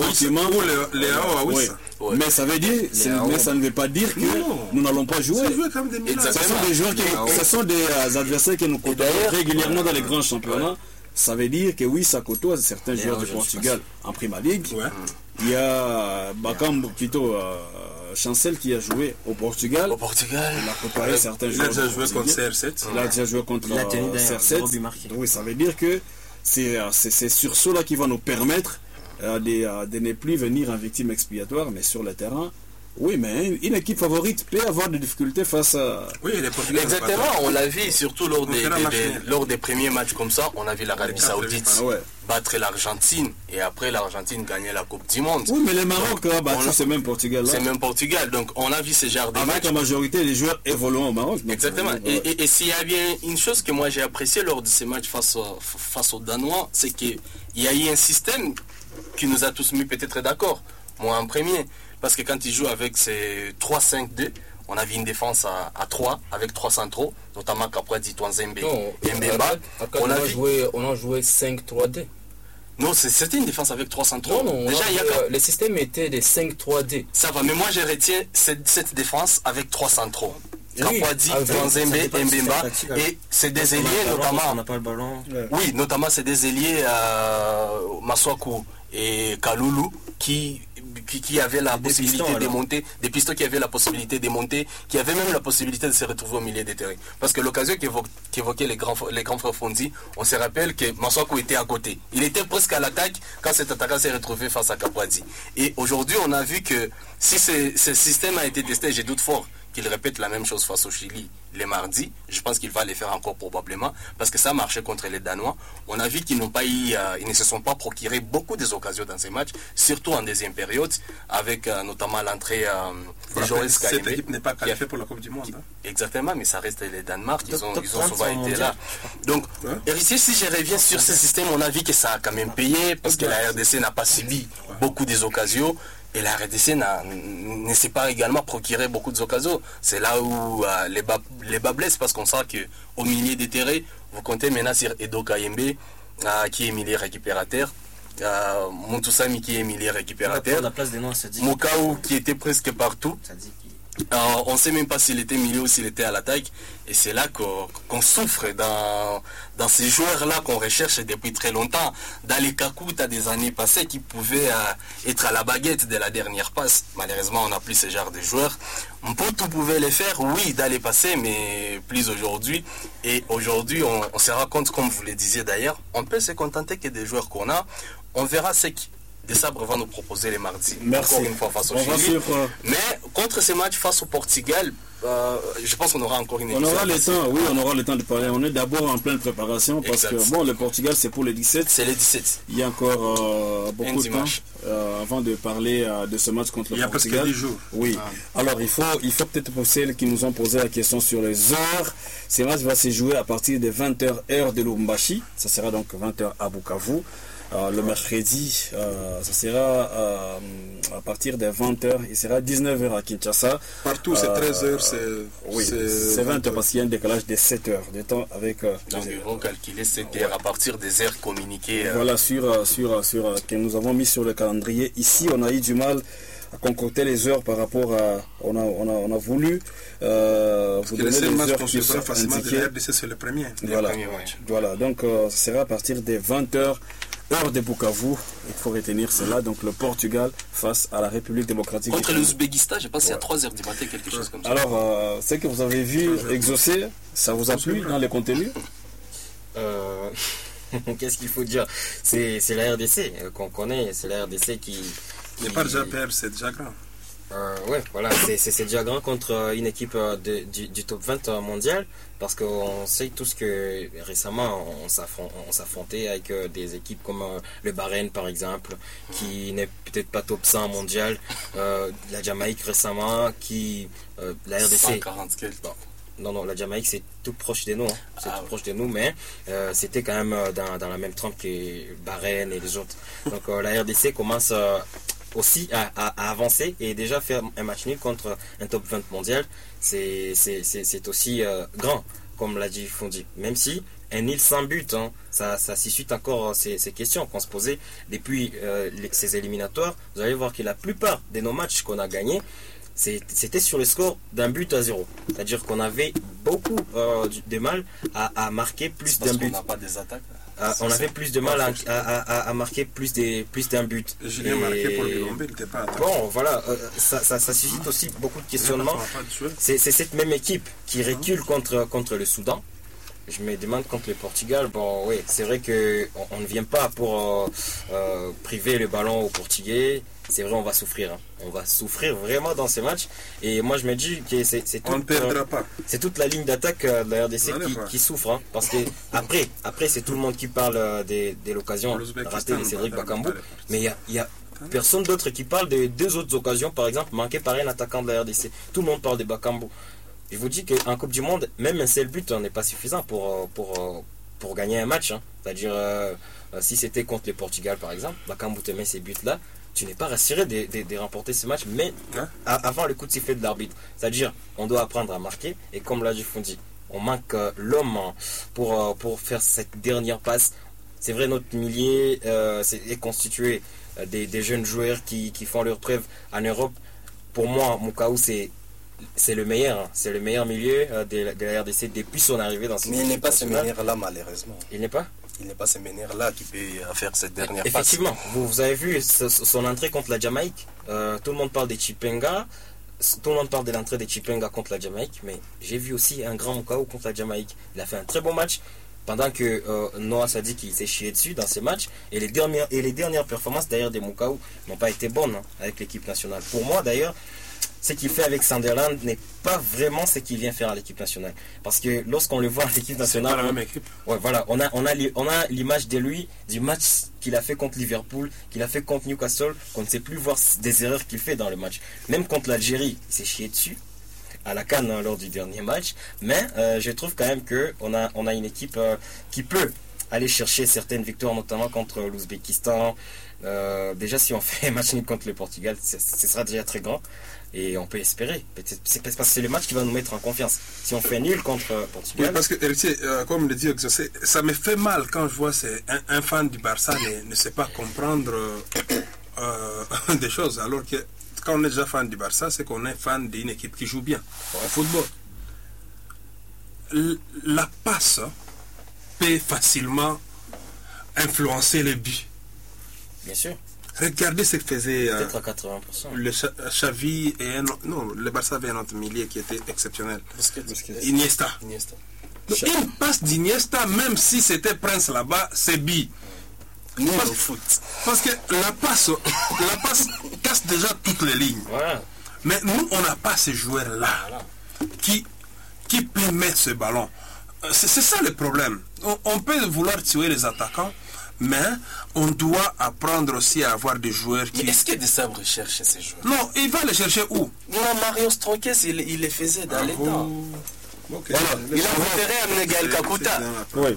A O A, mais ça veut dire, mais ça ne veut pas dire que non. nous n'allons pas jouer. Comme des ce sont des joueurs qui, ce sont des euh, adversaires que nous côtoyons régulièrement dans les grands championnats. Ouais. Ça veut dire que oui, ça côtoie certains joueurs du Portugal en Prima League. Ouais. Il y a Bakam, plutôt euh, Chancel qui a joué au Portugal. Au Portugal. Il a côtoyé certains il joueurs. Il a déjà joué contre C R sept. Il a déjà joué contre euh, C R sept. Oui, ça veut dire que c'est ces sursauts-là qui vont nous permettre euh, de, euh, de ne plus venir en victime expiatoire, mais sur le terrain. Oui, mais une équipe favorite peut avoir des difficultés face à... Oui, les Portugais. Exactement, on l'a vu surtout lors des, des, des, lors des premiers matchs comme ça. On a vu l'Arabie Saoudite ah ouais. battre l'Argentine et après l'Argentine gagner la Coupe du Monde. Oui, mais le Maroc a battu ce même Portugal. C'est même Portugal, donc on a vu ce genre de matchs. Avec la majorité des joueurs évoluant au Maroc. Exactement, et, et, et s'il y a bien une chose que moi j'ai apprécié lors de ces matchs face, au, face aux Danois, c'est qu'il y a eu un système qui nous a tous mis peut-être d'accord. Moi en premier. Parce que quand ils jouent avec ces trois cinq deux, on a vu une défense à, à trois, avec trois centraux, notamment Kapwadi, Twanzembe et Mbemba. On, a joué, on a joué cinq trois deux. Non, c'était une défense avec trois centraux. Non, non, déjà, il y a... euh, le système était des cinq trois deux. Ça va, mais moi je retiens cette, cette défense avec trois centraux. Kapwadi, Twanzembe et Mbemba. Et c'est des ailiers, notamment. On n'a pas le ballon. Oui, notamment c'est des ailiers euh, Maswaku et Kalulu qui. Qui, qui avait la des possibilité pistons, de monter, des pistons qui avaient la possibilité de monter, qui avaient même la possibilité de se retrouver au milieu des terrains. Parce que l'occasion qu'évoquait les grands, les grands frères Fondi, on se rappelle que Maswaku était à côté. Il était presque à l'attaque quand cet attaquant s'est retrouvé face à Kapwadi. Et aujourd'hui, on a vu que si ce, ce système a été testé, j'ai doute fort qu'il répète la même chose face au Chili les mardis. Je pense qu'il va les faire encore probablement parce que ça marchait contre les Danois. On a vu qu'ils n'ont pas eu, euh, ils ne se sont pas procuré beaucoup des occasions dans ces matchs, surtout en deuxième période, avec euh, notamment l'entrée euh, de Joris Kaimbe. Cette équipe n'est pas qualifiée pour la Coupe du Monde. Hein. Exactement, mais ça reste les Danemark. Ils ont, ils ont souvent été là. Donc, ouais. Héritier, si je reviens sur ce système, on a vu que ça a quand même payé parce que la R D C n'a pas subi beaucoup des occasions. Et la R D C ne s'est pas également procuré beaucoup d'occasions. C'est là où euh, les, bas, les bas blessent parce qu'on sent qu'au milieu des terrains, vous comptez maintenant sur Edo Kayembe, euh, qui est milieu récupérateur, euh, Montoussami qui est milieu récupérateur, Mokaou qui était presque partout. Euh, on ne sait même pas s'il était milieu ou s'il était à l'attaque. Et c'est là qu'on qu'on souffre dans, dans ces joueurs-là qu'on recherche depuis très longtemps. Dans les Kakou, tu as des années passées qui pouvaient euh, être à la baguette de la dernière passe. Malheureusement, on n'a plus ce genre de joueurs. Mpoto pouvait les faire, oui, dans les passés, mais plus aujourd'hui. Et aujourd'hui, on, on se rend compte, comme vous le disiez d'ailleurs, on peut se contenter que des joueurs qu'on a. On verra ce qui... Des Sabres va nous proposer les mardis. Merci. Encore une fois face au on Chili. Sur, euh... Mais contre ces matchs face au Portugal, euh, je pense qu'on aura encore une émission. On aura le temps, oui, on aura le temps de parler. On est d'abord en pleine préparation parce exact. que bon, le Portugal c'est pour les dix-sept. C'est les dix-sept. Il y a encore euh, beaucoup un de temps euh, avant de parler euh, de ce match contre le il Portugal. Il y a presque dix jours. Oui. Ah. Alors il faut, il faut peut-être pour celles qui nous ont posé la question sur les heures. Ce match va se jouer à partir de vingt heures heure de Lubumbashi. Ça sera donc vingt heures à Bukavu. Euh, le mercredi, euh, ça sera euh, à partir de vingt heures, il sera dix-neuf heures à Kinshasa. Partout, c'est treize heures, c'est... Oui, c'est vingt heures parce qu'il y a un décalage de sept heures de temps avec... Euh, Donc ils vont calculer sept heures ouais. à partir des heures communiquées. Euh... Voilà, sur, sur, sur, que nous avons mis sur le calendrier. Ici, on a eu du mal à concocter les heures par rapport à... On a, on a, on a voulu euh, vous donner les heures qui sont indiquées. C'est le premier. Voilà, le premier match. Voilà, donc euh, ça sera à partir des vingt heures. Heure de Bukavu, il faut retenir cela. Donc le Portugal face à la République démocratique. Contre l'Ouzbékistan, je pense qu'il y a trois heures du matin, quelque chose comme ça. Alors, euh, ce que vous avez vu exaucer, ça vous a plu dans les contenus euh, Qu'est-ce qu'il faut dire? C'est la R D C qu'on connaît, c'est la R D C qui... Il n'y a pas déjà perdre, c'est déjà grand. Euh, ouais, voilà, c'est déjà grand contre une équipe de, du, du top vingt mondial parce qu'on sait tous que récemment on s'affrontait avec des équipes comme le Bahreïn par exemple, qui n'est peut-être pas top cent mondial, euh, la Jamaïque récemment, qui euh, la R D C. cent quarante bon, non, non, la Jamaïque c'est tout proche de nous, hein. c'est ah, tout ouais. proche de nous, mais euh, c'était quand même dans, dans la même trempe que Bahreïn et les autres. Donc euh, la R D C commence euh, aussi à, à, à avancer et déjà faire un match nul contre un top vingt mondial, c'est aussi euh, grand, comme l'a dit Fondi. Même si un nul sans but, hein. ça, ça suscite encore ces, ces questions qu'on se posait depuis euh, les, ces éliminatoires. Vous allez voir que la plupart de nos matchs qu'on a gagnés, c'était sur le score d'un but à zéro. C'est-à-dire qu'on avait beaucoup euh, de mal à, à marquer plus d'un but. On n'a pas des attaques. Ah, on avait plus de mal à, à, à, à marquer plus, des, plus d'un but. Je l'ai marqué pour le Gambé, il n'était pas attaqué. Bon, voilà, euh, ça, ça, ça suscite aussi beaucoup de questionnements. C'est cette même équipe qui recule contre, contre le Soudan. Je me demande contre le Portugal. Bon, oui, c'est vrai qu'on on ne vient pas pour euh, euh, priver le ballon aux Portugais. C'est vrai, on va souffrir. Hein. On va souffrir vraiment dans ces matchs. Et moi, je me dis que c'est tout, euh, c'est toute la ligne d'attaque euh, de la R D C qui, qui souffre. Hein, parce que après, après c'est tout le monde qui parle euh, des, de l'occasion ratée de Cédric Bakambu. Mais il y a, y a personne d'autre qui parle des deux autres occasions, par exemple, manquées par un attaquant de la R D C. Tout le monde parle de Bakambu. Je vous dis qu'en Coupe du Monde, même un seul but n'est pas suffisant pour, pour, pour gagner un match. Hein. C'est-à-dire, euh, si c'était contre le Portugal, par exemple, Bakambu te met ces buts-là, tu n'es pas rassuré de, de, de remporter ce match, mais hein? à, avant le coup de sifflet de l'arbitre. C'est-à-dire, on doit apprendre à marquer, et comme l'a dit Fondi, on manque euh, l'homme pour, euh, pour faire cette dernière passe. C'est vrai, notre milieu euh, est, est constitué euh, des, des jeunes joueurs qui, qui font leur preuve en Europe. Pour moi, Moukau, c'est c'est le meilleur, hein. C'est le meilleur milieu euh, de, la, de la R D C depuis son arrivée dans ce Mais il n'est pas ce meilleur-là, malheureusement. Il n'est pas Il n'est pas ce meneur-là qui peut faire cette dernière passe. Effectivement, vous, vous avez vu ce, son entrée contre la Jamaïque. Euh, tout le monde parle de Chipenga. Tout le monde parle de l'entrée de Chipenga contre la Jamaïque. Mais j'ai vu aussi un grand Moukau contre la Jamaïque. Il a fait un très bon match. Pendant que euh, Noah Sadi qui s'est chié dessus dans ces matchs. Et les dernières, et les dernières performances d'ailleurs des Moukau n'ont pas été bonnes hein, avec l'équipe nationale. Pour moi d'ailleurs, ce qu'il fait avec Sunderland n'est pas vraiment ce qu'il vient faire à l'équipe nationale. Parce que lorsqu'on le voit à l'équipe nationale... C'est pas la même équipe. Ouais, voilà, on a, on a, on a l'image de lui, du match qu'il a fait contre Liverpool, qu'il a fait contre Newcastle, qu'on ne sait plus voir des erreurs qu'il fait dans le match. Même contre l'Algérie, il s'est chié dessus, à la CAN hein, lors du dernier match. Mais euh, je trouve quand même qu'on a, on a une équipe euh, qui peut aller chercher certaines victoires, notamment contre l'Ouzbékistan. Euh, déjà, si on fait un match nul contre le Portugal, ce sera déjà très grand. Et on peut espérer. C'est parce que c'est le match qui va nous mettre en confiance. Si on fait nul contre euh, Portugal... Oui, parce que, Héritier, euh, comme le dit Exaucé, ça me fait mal quand je vois un, un fan du Barça ne, ne sait pas comprendre euh, euh, des choses. Alors que quand on est déjà fan du Barça, c'est qu'on est fan d'une équipe qui joue bien au football. L la passe peut facilement influencer le but. Bien sûr. Regardez ce que faisait euh, à quatre-vingts pour cent. Le Xavi et un, non, le Barça avait un autre milieu qui était exceptionnel. Busquets. Busquets. Iniesta. Iniesta. Donc, une passe d'Iniesta, même si c'était Prince là-bas, c'est bi. Parce, au foot. parce que la passe, la passe casse déjà toutes les lignes. Voilà. Mais nous, on n'a pas ces joueurs-là voilà. qui, qui peuvent mettre ce ballon. C'est ça le problème. On, on peut vouloir tuer les attaquants, mais on doit apprendre aussi à avoir des joueurs qui... Mais est-ce que Desabre recherche ces joueurs? Non, il va les chercher où? Non, Mario Stronkes, il, il les faisait dans ah les oh. temps. Okay. Voilà. Il a préféré amener Gaël Kakuta. Oui,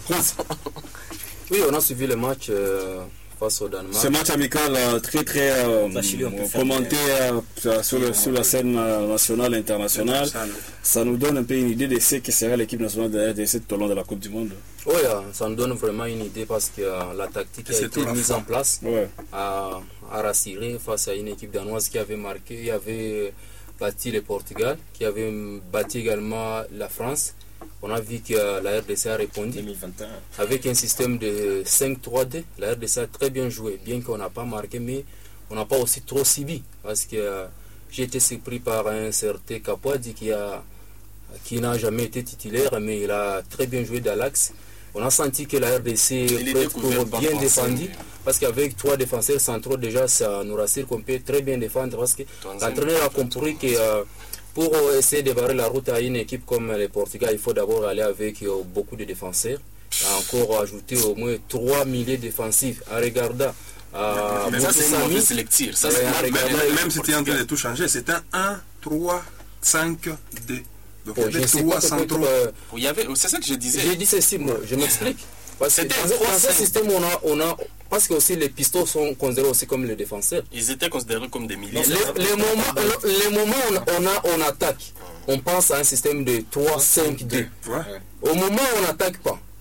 oui, on a suivi le match euh, face au Danemark. Ce match amical euh, très très euh, commenté euh, sur, le, sur la scène euh, nationale et internationale. Ça nous donne un peu une idée de ce que sera l'équipe nationale de la R D C tout au long de la Coupe du Monde. Oui, ça nous donne vraiment une idée parce que euh, la tactique a été mise en place ouais. à, à rassurer face à une équipe danoise qui avait marqué, qui avait battu le Portugal, qui avait battu également la France. On a vu que la R D C a répondu deux mille vingt et un. Avec un système de cinq trois deux. La R D C a très bien joué, bien qu'on n'a pas marqué, mais on n'a pas aussi trop subi. Parce que euh, j'ai été surpris par un certain Capoadi qui a qui n'a jamais été titulaire, mais il a très bien joué dans l'axe. On a senti que la R D C peut être bien défendue, parce qu'avec trois défenseurs centraux, déjà, ça nous rassure qu'on peut très bien défendre, parce que l'entraîneur a compris que euh, pour essayer de barrer la route à une équipe comme le Portugal, il faut d'abord aller avec euh, beaucoup de défenseurs, encore ajouter au moins trois milieux défensifs, en regardant Euh, même ça, c'est une mauvaise lecture. Ça, même même, même, même si tu es en train de tout changer, c'est un un, trois, cinq, deux. Donc, bon, il y avait trois centraux. Euh, c'est ça que je disais. J'ai dit ceci, moi, je m'explique. Parce que dans ce système, on a, on a, parce que aussi les pistons sont considérés aussi comme les défenseurs. Ils étaient considérés comme des milieux. Les, les moments, les moments où on, a, on attaque, on pense à un système de trois cinq deux. Ouais. Au moment où on n'attaque pas,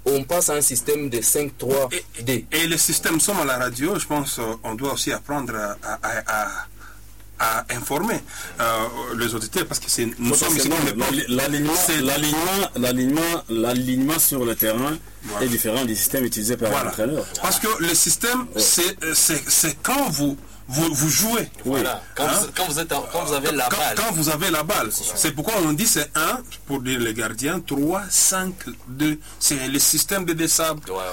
on passe à un système de cinq trois D. Et, et le système somme à la radio, je pense on doit aussi apprendre à, à, à, à informer euh, les auditeurs, parce que c'est nous sommes ici l'alignement l'alignement l'alignement sur le terrain voilà. est différent du système utilisé par voilà. l'entraîneur. Parce que le système, ouais. c'est, c'est, c'est quand vous Vous, vous jouez. Voilà. Quand, hein? vous, quand, vous êtes en, quand vous avez la quand, balle. Quand vous avez la balle. C'est pourquoi on dit c'est un pour dire les gardiens, trois, cinq, deux. C'est le système de Desabre. Ouais,